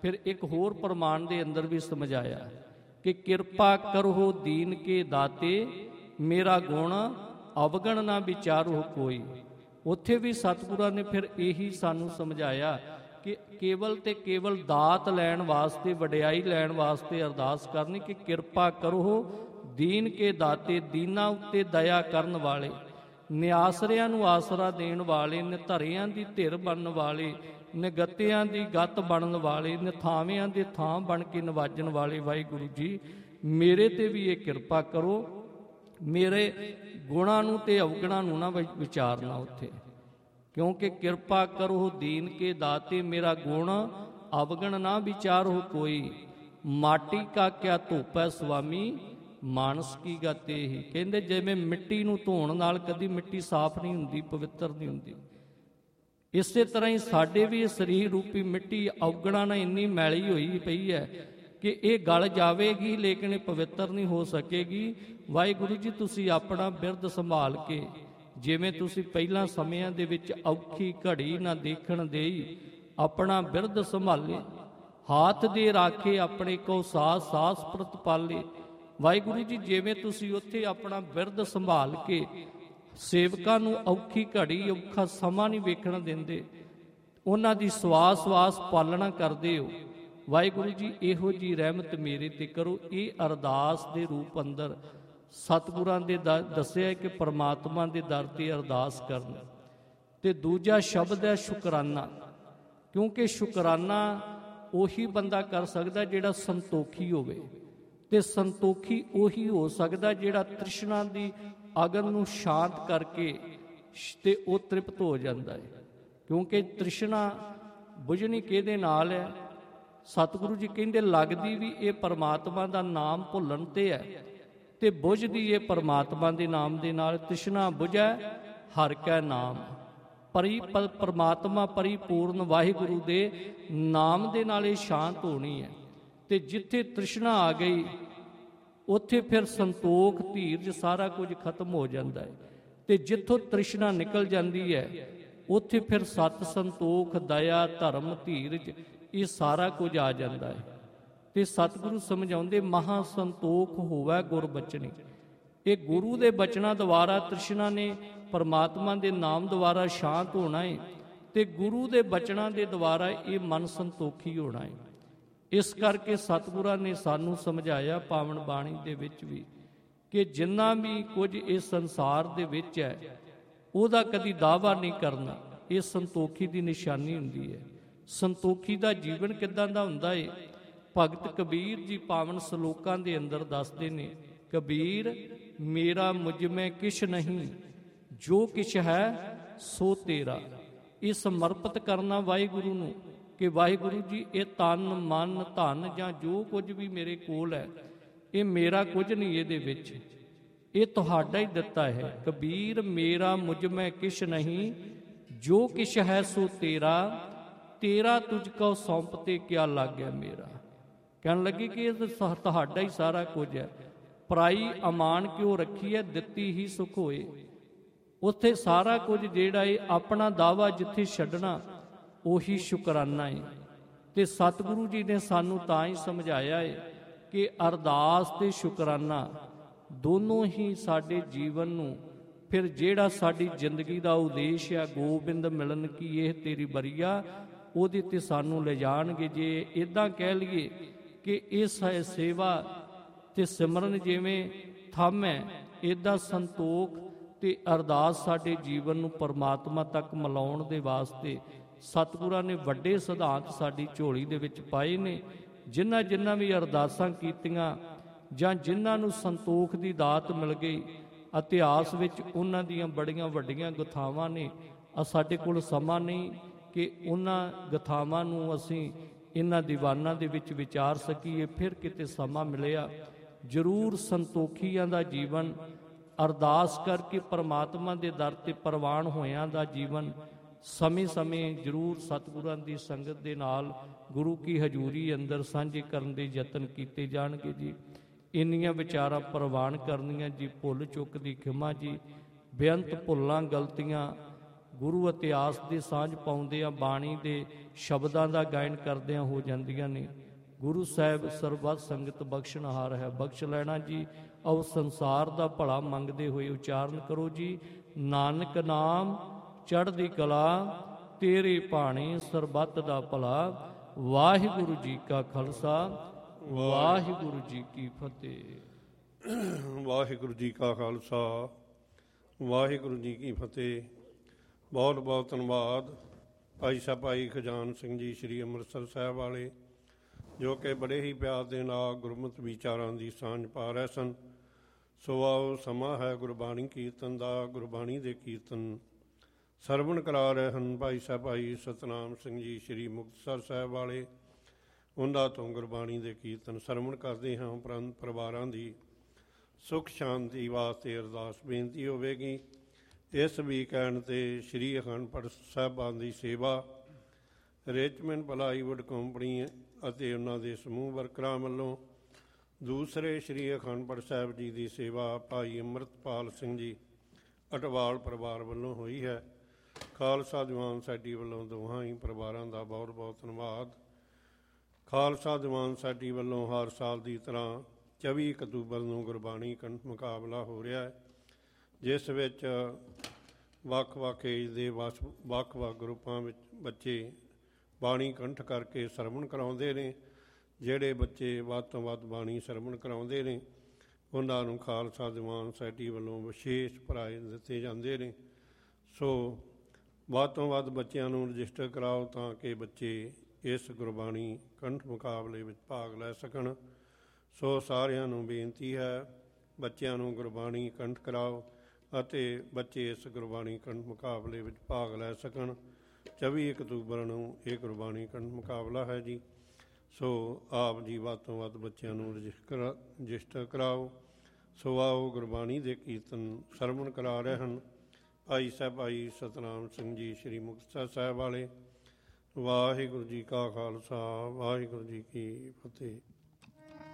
ਫਿਰ ਇੱਕ ਹੋਰ ਪ੍ਰਮਾਣ ਦੇ ਅੰਦਰ ਵੀ ਸਮਝਾਇਆ ਕਿ ਕਿਰਪਾ ਕਰੋ ਦੀਨ ਕੇ ਦਾਤੇ ਮੇਰਾ ਗੁਣ ਅਵਗਣ ਨਾ ਵਿਚਾਰੋ ਕੋਈ। ਉੱਥੇ ਵੀ ਸਤਿਗੁਰਾਂ ਨੇ ਫਿਰ ਇਹੀ ਸਾਨੂੰ ਸਮਝਾਇਆ ਕਿ ਕੇਵਲ ਤੇ ਕੇਵਲ ਦਾਤ ਲੈਣ ਵਾਸਤੇ, ਵਡਿਆਈ ਲੈਣ ਵਾਸਤੇ ਅਰਦਾਸ ਕਰਨੀ ਕਿ ਕਿਰਪਾ ਕਰੋ ਦੀਨ ਕੇ ਦਾਤੇ, ਦੀਨਾਂ ਉੱਤੇ ਦਇਆ ਕਰਨ ਵਾਲੇ, ਨਿਆਸਰਿਆਂ ਨੂੰ ਆਸਰਾ ਦੇਣ ਵਾਲੇ, ਨਿਧਰਿਆਂ ਦੀ ਧਿਰ ਬਣਨ ਵਾਲੇ, ਨਿਗਤਿਆਂ ਦੀ ਗੱਤ ਬਣਨ ਵਾਲੇ, ਨਿਥਾਵਿਆਂ ਦੇ ਥਾਂ ਬਣ ਕੇ ਨਿਵਾਜਣ ਵਾਲੇ ਵਾਹਿਗੁਰੂ ਜੀ ਮੇਰੇ ਤੇ ਵੀ ਇਹ ਕਿਰਪਾ ਕਰੋ, ਮੇਰੇ ਗੁਣਾਂ ਨੂੰ ਤੇ ਅਵਗੁਣਾਂ ਨੂੰ ਨਾ ਵਿਚਾਰਨਾ ਉੱਥੇ, ਕਿਉਂਕਿ ਕਿਰਪਾ ਕਰੋ ਦੀਨ ਕੇ ਦਾਤੇ ਮੇਰਾ ਗੁਣ ਅਵਗਣ ਨਾ ਵਿਚਾਰੋ ਕੋਈ। ਮਾਟੀ ਕਾ ਕਿਆ ਧੋਪੈ ਸੁਆਮੀ ਮਾਨਸ ਕੀ ਗਤੇ ਹੀ। ਕਹਿੰਦੇ ਜਿਵੇਂ ਮਿੱਟੀ ਨੂੰ ਧੋਣ ਨਾਲ ਕਦੀ ਮਿੱਟੀ ਸਾਫ਼ ਨਹੀਂ ਹੁੰਦੀ, ਪਵਿੱਤਰ ਨਹੀਂ ਹੁੰਦੀ, ਇਸੇ ਤਰ੍ਹਾਂ ਹੀ ਸਾਡੇ ਵੀ ਸਰੀਰ ਰੂਪੀ ਮਿੱਟੀ ਅਵਗੁਣਾਂ ਨਾਲ ਇੰਨੀ ਮੈਲੀ ਹੋਈ ਪਈ ਹੈ ਕਿ ਇਹ ਗਲ ਜਾਵੇਗੀ ਲੇਕਿਨ ਇਹ ਪਵਿੱਤਰ ਨਹੀਂ ਹੋ ਸਕੇਗੀ। ਵਾਹਿਗੁਰੂ ਜੀ ਤੁਸੀਂ ਆਪਣਾ ਬਿਰਧ ਸੰਭਾਲ ਕੇ, ਜਿਵੇਂ ਤੁਸੀਂ ਪਹਿਲਾਂ ਸਮਿਆਂ ਦੇ ਵਿੱਚ ਔਖੀ ਘੜੀ ਨਾ ਦੇਖਣ ਦੇਈ ਆਪਣਾ ਬਿਰਧ ਸੰਭਾਲੇ, ਹਾਥ ਦੇ ਰਾਖੇ ਆਪਣੇ ਕੋ ਸਾਸ ਸਾਸ ਪ੍ਰਤਪਾਲੇ। ਵਾਹਿਗੁਰੂ ਜੀ ਜਿਵੇਂ ਤੁਸੀਂ ਉੱਥੇ ਆਪਣਾ ਬਿਰਧ ਸੰਭਾਲ ਕੇ ਸੇਵਕਾਂ ਨੂੰ ਔਖੀ ਘੜੀ, ਔਖਾ ਸਮਾਂ ਨਹੀਂ ਵੇਖਣ ਦਿੰਦੇ, ਉਹਨਾਂ ਦੀ ਸਵਾਸ ਸਵਾਸ ਪਾਲਣਾ ਕਰਦੇ ਹੋ। ਵਾਹਿਗੁਰੂ ਜੀ ਇਹੋ ਜੀ ਰਹਿਮਤ ਮੇਰੇ ਤੇ ਕਰੋ। ਇਹ ਅਰਦਾਸ ਦੇ ਰੂਪ ਅੰਦਰ ਸਤਿਗੁਰਾਂ ਦੇ ਦੱਸਿਆ ਕਿ ਪਰਮਾਤਮਾ ਦੇ ਦਰ ਤੇ ਅਰਦਾਸ ਕਰਨ। ਤੇ ਦੂਜਾ ਸ਼ਬਦ ਹੈ ਸ਼ੁਕਰਾਨਾ, ਕਿਉਂਕਿ ਸ਼ੁਕਰਾਨਾ ਉਹੀ ਬੰਦਾ ਕਰ ਸਕਦਾ ਜਿਹੜਾ ਸੰਤੋਖੀ ਹੋਵੇ, ਤੇ ਸੰਤੋਖੀ ਉਹੀ ਹੋ ਸਕਦਾ ਜਿਹੜਾ ਤ੍ਰਿਸ਼ਨਾ ਦੀ ਅਗਨ ਨੂੰ ਸ਼ਾਂਤ ਕਰਕੇ ਤੇ ਉਹ ਤ੍ਰਿਪਤ ਹੋ ਜਾਂਦਾ ਹੈ। ਕਿਉਂਕਿ ਤ੍ਰਿਸ਼ਨਾ ਬੁਝਣੀ ਕਿਹਦੇ ਨਾਲ ਹੈ? ਸਤਿਗੁਰੂ ਜੀ ਕਹਿੰਦੇ ਲੱਗਦੀ ਵੀ ਇਹ ਪਰਮਾਤਮਾ ਦਾ ਨਾਮ ਭੁੱਲਣ ਤੇ ਹੈ, ਤੇ ਬੁਝਦੀ ਇਹ ਪਰਮਾਤਮਾ ਦੇ ਨਾਮ ਦੇ ਨਾਲ। ਤ੍ਰਿਸ਼ਨਾ ਬੁਝੈ ਹਰਿ ਕੈ ਨਾਮ, ਪਰਮਾਤਮਾ ਪਰਿਪੂਰਨ ਵਾਹਿਗੁਰੂ ਦੇ ਨਾਮ ਦੇ ਨਾਲ ਇਹ ਸ਼ਾਂਤ ਹੋਣੀ ਹੈ। ਤੇ ਜਿੱਥੇ ਤ੍ਰਿਸ਼ਨਾ ਆ ਗਈ ਉੱਥੇ ਫਿਰ ਸੰਤੋਖ, ਧੀਰਜ ਸਾਰਾ ਕੁਝ ਖਤਮ ਹੋ ਜਾਂਦਾ ਹੈ। ਤੇ ਜਿੱਥੋਂ ਤ੍ਰਿਸ਼ਨਾ ਨਿਕਲ ਜਾਂਦੀ ਹੈ ਉੱਥੇ ਫਿਰ ਸਤ, ਸੰਤੋਖ, ਦਇਆ, ਧਰਮ, ਧੀਰਜ ਇਹ ਸਾਰਾ ਕੁਝ ਆ ਜਾਂਦਾ ਹੈ। ਤੇ ਸਤਿਗੁਰੂ ਸਮਝਾਉਂਦੇ ਮਹਾ ਸੰਤੋਖ ਹੋਵੇ ਗੁਰ ਬਚਨੀ। ਇਹ ਗੁਰੂ ਦੇ ਬਚਨਾਂ ਦੁਆਰਾ ਤ੍ਰਿਸ਼ਨਾ ਨੇ ਪਰਮਾਤਮਾ ਦੇ ਨਾਮ ਦੁਆਰਾ ਸ਼ਾਂਤ ਹੋਣਾ ਹੈ, ਤੇ ਗੁਰੂ ਦੇ ਬਚਨਾਂ ਦੇ ਦੁਆਰਾ ਇਹ ਮਨ ਸੰਤੋਖੀ ਹੋਣਾ ਹੈ। ਇਸ ਕਰਕੇ ਸਤਿਗੁਰਾਂ ਨੇ ਸਾਨੂੰ ਸਮਝਾਇਆ ਪਾਵਨ ਬਾਣੀ ਦੇ ਵਿੱਚ ਵੀ ਕਿ ਜਿੰਨਾ ਵੀ ਕੁਝ ਇਸ ਸੰਸਾਰ ਦੇ ਵਿੱਚ ਹੈ ਉਹਦਾ ਕਦੀ ਦਾਅਵਾ ਨਹੀਂ ਕਰਨਾ। ਇਹ ਸੰਤੋਖੀ ਦੀ ਨਿਸ਼ਾਨੀ ਹੁੰਦੀ ਹੈ। ਸੰਤੋਖੀ ਦਾ ਜੀਵਨ ਕਿੱਦਾਂ ਦਾ ਹੁੰਦਾ ਹੈ? ਭਗਤ ਕਬੀਰ ਜੀ ਪਾਵਨ ਸ਼ਲੋਕਾਂ ਦੇ ਅੰਦਰ ਦੱਸਦੇ ਨੇ, ਕਬੀਰ ਮੇਰਾ ਮੁਝ ਮੈਂ ਕਿਛ ਨਹੀਂ, ਜੋ ਕਿਛ ਹੈ ਸੋ ਤੇਰਾ। ਇਹ ਸਮਰਪਿਤ ਕਰਨਾ ਵਾਹਿਗੁਰੂ ਨੂੰ ਕਿ ਵਾਹਿਗੁਰੂ ਜੀ ਇਹ ਤਨ ਮਨ ਧਨ ਜਾਂ ਜੋ ਕੁਝ ਵੀ ਮੇਰੇ ਕੋਲ ਹੈ ਇਹ ਮੇਰਾ ਕੁਝ ਨਹੀਂ, ਇਹਦੇ ਵਿੱਚ ਇਹ ਤੁਹਾਡਾ ਹੀ ਦਿੱਤਾ ਹੈ। ਕਬੀਰ ਮੇਰਾ ਮੁਝ ਮੈਂ ਕਿਛ ਨਹੀਂ, ਜੋ ਕਿਛ ਹੈ ਸੋ ਤੇਰਾ, ਤੇਰਾ ਤੁਝ ਕੋ ਸੌਂਪਤੇ ਕਿਆ ਲੱਗਿਆ ਮੇਰਾ। ਕਹਿਣ ਲੱਗੀ ਕਿ ਇਹ ਤੁਹਾਡਾ ਹੀ ਸਾਰਾ ਕੁਝ ਹੈ, ਪਰਾਈ ਅਮਾਨ ਕਿਉਂ ਰੱਖੀ ਹੈ, ਦਿੱਤੀ ਹੀ ਸੁਖ ਹੋਏ। ਉੱਥੇ ਸਾਰਾ ਕੁਝ ਜਿਹੜਾ ਏ ਆਪਣਾ ਦਾਵਾ ਜਿੱਥੇ ਛੱਡਣਾ ਉਹੀ ਸ਼ੁਕਰਾਨਾ ਹੈ। ਤੇ ਸਤਿਗੁਰੂ ਜੀ ਨੇ ਸਾਨੂੰ ਤਾਂ ਹੀ ਸਮਝਾਇਆ ਹੈ ਕਿ ਅਰਦਾਸ ਤੇ ਸ਼ੁਕਰਾਨਾ ਦੋਨੋਂ ਹੀ ਸਾਡੇ ਜੀਵਨ ਨੂੰ, ਫਿਰ ਜਿਹੜਾ ਸਾਡੀ ਜ਼ਿੰਦਗੀ ਦਾ ਉਦੇਸ਼ ਹੈ ਗੋਬਿੰਦ ਮਿਲਨ ਕੀ ਇਹ ਤੇਰੀ ਬਰੀਆ, ਉਹਦੇ ਤੇ ਸਾਨੂੰ ਲੈ ਜਾਣਗੇ। ਜੇ ਇੱਦਾਂ ਕਹਿ ਲਈਏ ਕਿ ਇਸ ਸੇਵਾ ਤੇ ਸਿਮਰਨ ਜਿਵੇਂ ਥੰਮ ਹੈ, ਇੱਦਾਂ ਸੰਤੋਖ ਤੇ ਅਰਦਾਸ ਸਾਡੇ ਜੀਵਨ ਨੂੰ ਪਰਮਾਤਮਾ ਤੱਕ ਮਿਲਾਉਣ ਦੇ ਵਾਸਤੇ ਸਤਿਗੁਰਾਂ ਨੇ ਵੱਡੇ ਸਿਧਾਂਤ ਸਾਡੀ ਝੋਲੀ ਦੇ ਵਿੱਚ ਪਾਏ ਨੇ। ਜਿਨ੍ਹਾਂ ਵੀ ਅਰਦਾਸਾਂ ਕੀਤੀਆਂ ਜਾਂ ਜਿਨ੍ਹਾਂ ਨੂੰ ਸੰਤੋਖ ਦੀ ਦਾਤ ਮਿਲ ਗਈ, ਇਤਿਹਾਸ ਵਿੱਚ ਉਹਨਾਂ ਦੀਆਂ ਬੜੀਆਂ ਵੱਡੀਆਂ ਗਥਾਵਾਂ ਨੇ। ਸਾਡੇ ਕੋਲ ਸਮਾਂ ਨਹੀਂ ਕਿ ਉਹਨਾਂ ਗਥਾਵਾਂ ਨੂੰ ਅਸੀਂ ਇਹਨਾਂ ਦੀਵਾਨਾਂ ਦੇ ਵਿੱਚ ਵਿਚਾਰ ਸਕੀਏ। ਫਿਰ ਕਿਤੇ ਸਮਾਂ ਮਿਲਿਆ ਜ਼ਰੂਰ ਸੰਤੋਖੀਆਂ ਦਾ ਜੀਵਨ, ਅਰਦਾਸ ਕਰਕੇ ਪਰਮਾਤਮਾ ਦੇ ਦਰ ਤੇ ਪ੍ਰਵਾਨ ਹੋਇਆਂ ਦਾ ਜੀਵਨ ਸਮੇਂ-ਸਮੇਂ ਜ਼ਰੂਰ ਸਤਿਗੁਰਾਂ ਦੀ ਸੰਗਤ ਦੇ ਨਾਲ ਗੁਰੂ ਕੀ ਹਜ਼ੂਰੀ ਅੰਦਰ ਸਾਂਝੇ ਕਰਨ ਦੇ ਯਤਨ ਕੀਤੇ ਜਾਣਗੇ ਜੀ। ਇੰਨੀਆਂ ਵਿਚਾਰਾਂ ਪ੍ਰਵਾਨ ਕਰਨੀਆਂ ਜੀ। ਭੁੱਲ ਚੁੱਕ ਦੀ ਖਿਮਾ ਜੀ। ਬੇਅੰਤ ਭੁੱਲਾਂ ਗਲਤੀਆਂ ਗੁਰੂ ਇਤਿਹਾਸ ਦੀ ਸਾਂਝ ਪਾਉਂਦਿਆਂ ਬਾਣੀ ਦੇ ਸ਼ਬਦਾਂ ਦਾ ਗਾਇਨ ਕਰਦਿਆਂ ਹੋ ਜਾਂਦੀਆਂ ਨੇ। ਗੁਰੂ ਸਾਹਿਬ ਸਰਬੱਤ ਸੰਗਤ ਬਖਸ਼ਣਹਾਰ ਹੈ, ਬਖਸ਼ ਲੈਣਾ ਜੀ। ਆਓ ਸੰਸਾਰ ਦਾ ਭਲਾ ਮੰਗਦੇ ਹੋਏ ਉਚਾਰਨ ਕਰੋ ਜੀ। ਨਾਨਕ ਨਾਮ ਚੜ੍ਹਦੀ ਕਲਾ, ਤੇਰੇ ਭਾਣੇ ਸਰਬੱਤ ਦਾ ਭਲਾ। ਵਾਹਿਗੁਰੂ ਜੀ ਕਾ ਖਾਲਸਾ, ਵਾਹਿਗੁਰੂ ਜੀ ਕੀ ਫਤਿਹ। ਵਾਹਿਗੁਰੂ ਜੀ ਕਾ ਖਾਲਸਾ, ਵਾਹਿਗੁਰੂ ਜੀ ਕੀ ਫਤਿਹ। ਬਹੁਤ ਬਹੁਤ ਧੰਨਵਾਦ ਭਾਈ ਸਾਹਿਬ ਭਾਈ ਖਜਾਨ ਸਿੰਘ ਜੀ ਸ੍ਰੀ ਅੰਮ੍ਰਿਤਸਰ ਸਾਹਿਬ ਵਾਲੇ, ਜੋ ਕਿ ਬੜੇ ਹੀ ਪਿਆਰ ਦੇ ਨਾਲ ਗੁਰਮਤਿ ਵਿਚਾਰਾਂ ਦੀ ਸਾਂਝ ਪਾ ਰਹੇ ਸਨ। ਸੋ ਆਓ, ਸਮਾਂ ਹੈ ਗੁਰਬਾਣੀ ਕੀਰਤਨ ਦਾ। ਗੁਰਬਾਣੀ ਦੇ ਕੀਰਤਨ ਸਰਵਣ ਕਰਾ ਰਹੇ ਹਨ ਭਾਈ ਸਾਹਿਬ ਭਾਈ ਸਤਨਾਮ ਸਿੰਘ ਜੀ ਸ੍ਰੀ ਮੁਕਤਸਰ ਸਾਹਿਬ ਵਾਲੇ। ਉਹਨਾਂ ਤੋਂ ਗੁਰਬਾਣੀ ਦੇ ਕੀਰਤਨ ਸਰਵਣ ਕਰਦੇ ਹਾਂ। ਉਪਰੰਤ ਪਰਿਵਾਰਾਂ ਦੀ ਸੁੱਖ ਸ਼ਾਂਤੀ ਵਾਸਤੇ ਅਰਦਾਸ ਬੇਨਤੀ ਹੋਵੇਗੀ। ਇਸ ਵੀਕਐਂਡ 'ਤੇ ਸ੍ਰੀ ਅਖੰਡ ਪਾਠ ਸਾਹਿਬਾਨ ਦੀ ਸੇਵਾ ਰਿਚਮੈਂਡ ਪਲਾਈਵੁੱਡ ਕੰਪਨੀ ਅਤੇ ਉਹਨਾਂ ਦੇ ਸਮੂਹ ਵਰਕਰਾਂ ਵੱਲੋਂ, ਦੂਸਰੇ ਸ੍ਰੀ ਅਖੰਡ ਪਾਠ ਸਾਹਿਬ ਜੀ ਦੀ ਸੇਵਾ ਭਾਈ ਅੰਮ੍ਰਿਤਪਾਲ ਸਿੰਘ ਜੀ ਅਟਵਾਲ ਪਰਿਵਾਰ ਵੱਲੋਂ ਹੋਈ ਹੈ। ਖਾਲਸਾ ਦੀਵਾਨ ਸੋਸਾਇਟੀ ਵੱਲੋਂ ਦੋਹਾਂ ਹੀ ਪਰਿਵਾਰਾਂ ਦਾ ਬਹੁਤ ਬਹੁਤ ਧੰਨਵਾਦ। ਖਾਲਸਾ ਦੀਵਾਨ ਸੋਸਾਇਟੀ ਵੱਲੋਂ ਹਰ ਸਾਲ ਦੀ ਤਰ੍ਹਾਂ 24 ਅਕਤੂਬਰ ਨੂੰ ਗੁਰਬਾਣੀ ਕੰਠ ਮੁਕਾਬਲਾ ਹੋ ਰਿਹਾ ਹੈ, ਜਿਸ ਵਿੱਚ ਵੱਖ-ਵੱਖ ਏਜ ਦੇ ਵੱਖ-ਵੱਖ ਗਰੁੱਪਾਂ ਵਿੱਚ ਬੱਚੇ ਬਾਣੀ ਕੰਠ ਕਰਕੇ ਸਰਵਣ ਕਰਾਉਂਦੇ ਨੇ। ਜਿਹੜੇ ਬੱਚੇ ਵੱਧ ਤੋਂ ਵੱਧ ਬਾਣੀ ਸਰਵਣ ਕਰਾਉਂਦੇ ਨੇ, ਉਹਨਾਂ ਨੂੰ ਖਾਲਸਾ ਦੀਵਾਨ ਸੋਸਾਇਟੀ ਵੱਲੋਂ ਵਿਸ਼ੇਸ਼ ਪ੍ਰਾਈਜ਼ ਦਿੱਤੇ ਜਾਂਦੇ ਨੇ। ਸੋ ਵੱਧ ਤੋਂ ਵੱਧ ਬੱਚਿਆਂ ਨੂੰ ਰਜਿਸਟਰ ਕਰਾਓ ਤਾਂ ਕਿ ਬੱਚੇ ਇਸ ਗੁਰਬਾਣੀ ਕੰਠ ਮੁਕਾਬਲੇ ਵਿੱਚ ਭਾਗ ਲੈ ਸਕਣ। ਸੋ ਸਾਰਿਆਂ ਨੂੰ ਬੇਨਤੀ ਹੈ, ਬੱਚਿਆਂ ਨੂੰ ਗੁਰਬਾਣੀ ਕੰਠ ਕਰਾਓ ਅਤੇ ਬੱਚੇ ਇਸ ਗੁਰਬਾਣੀ ਕੰਠ ਮੁਕਾਬਲੇ ਵਿੱਚ ਭਾਗ ਲੈ ਸਕਣ। 24 ਅਕਤੂਬਰ ਨੂੰ ਇਹ ਗੁਰਬਾਣੀ ਕੰਠ ਮੁਕਾਬਲਾ ਹੈ ਜੀ। ਸੋ ਆਪ ਜੀ ਵੱਧ ਤੋਂ ਵੱਧ ਬੱਚਿਆਂ ਨੂੰ ਰਜਿਸਟਰ ਕਰਾਓ। ਸੋ ਆਓ, ਗੁਰਬਾਣੀ ਦੇ ਕੀਰਤਨ ਸਰਵਣ ਕਰਾ ਰਹੇ ਹਨ ਭਾਈ ਸਾਹਿਬ ਭਾਈ ਸਤਨਾਮ ਸਿੰਘ ਜੀ ਸ੍ਰੀ ਮੁਕਤਸਰ ਸਾਹਿਬ ਵਾਲੇ। ਵਾਹਿਗੁਰੂ ਜੀ ਕਾ ਖਾਲਸਾ, ਵਾਹਿਗੁਰੂ ਜੀ ਕੀ ਫਤਿਹ।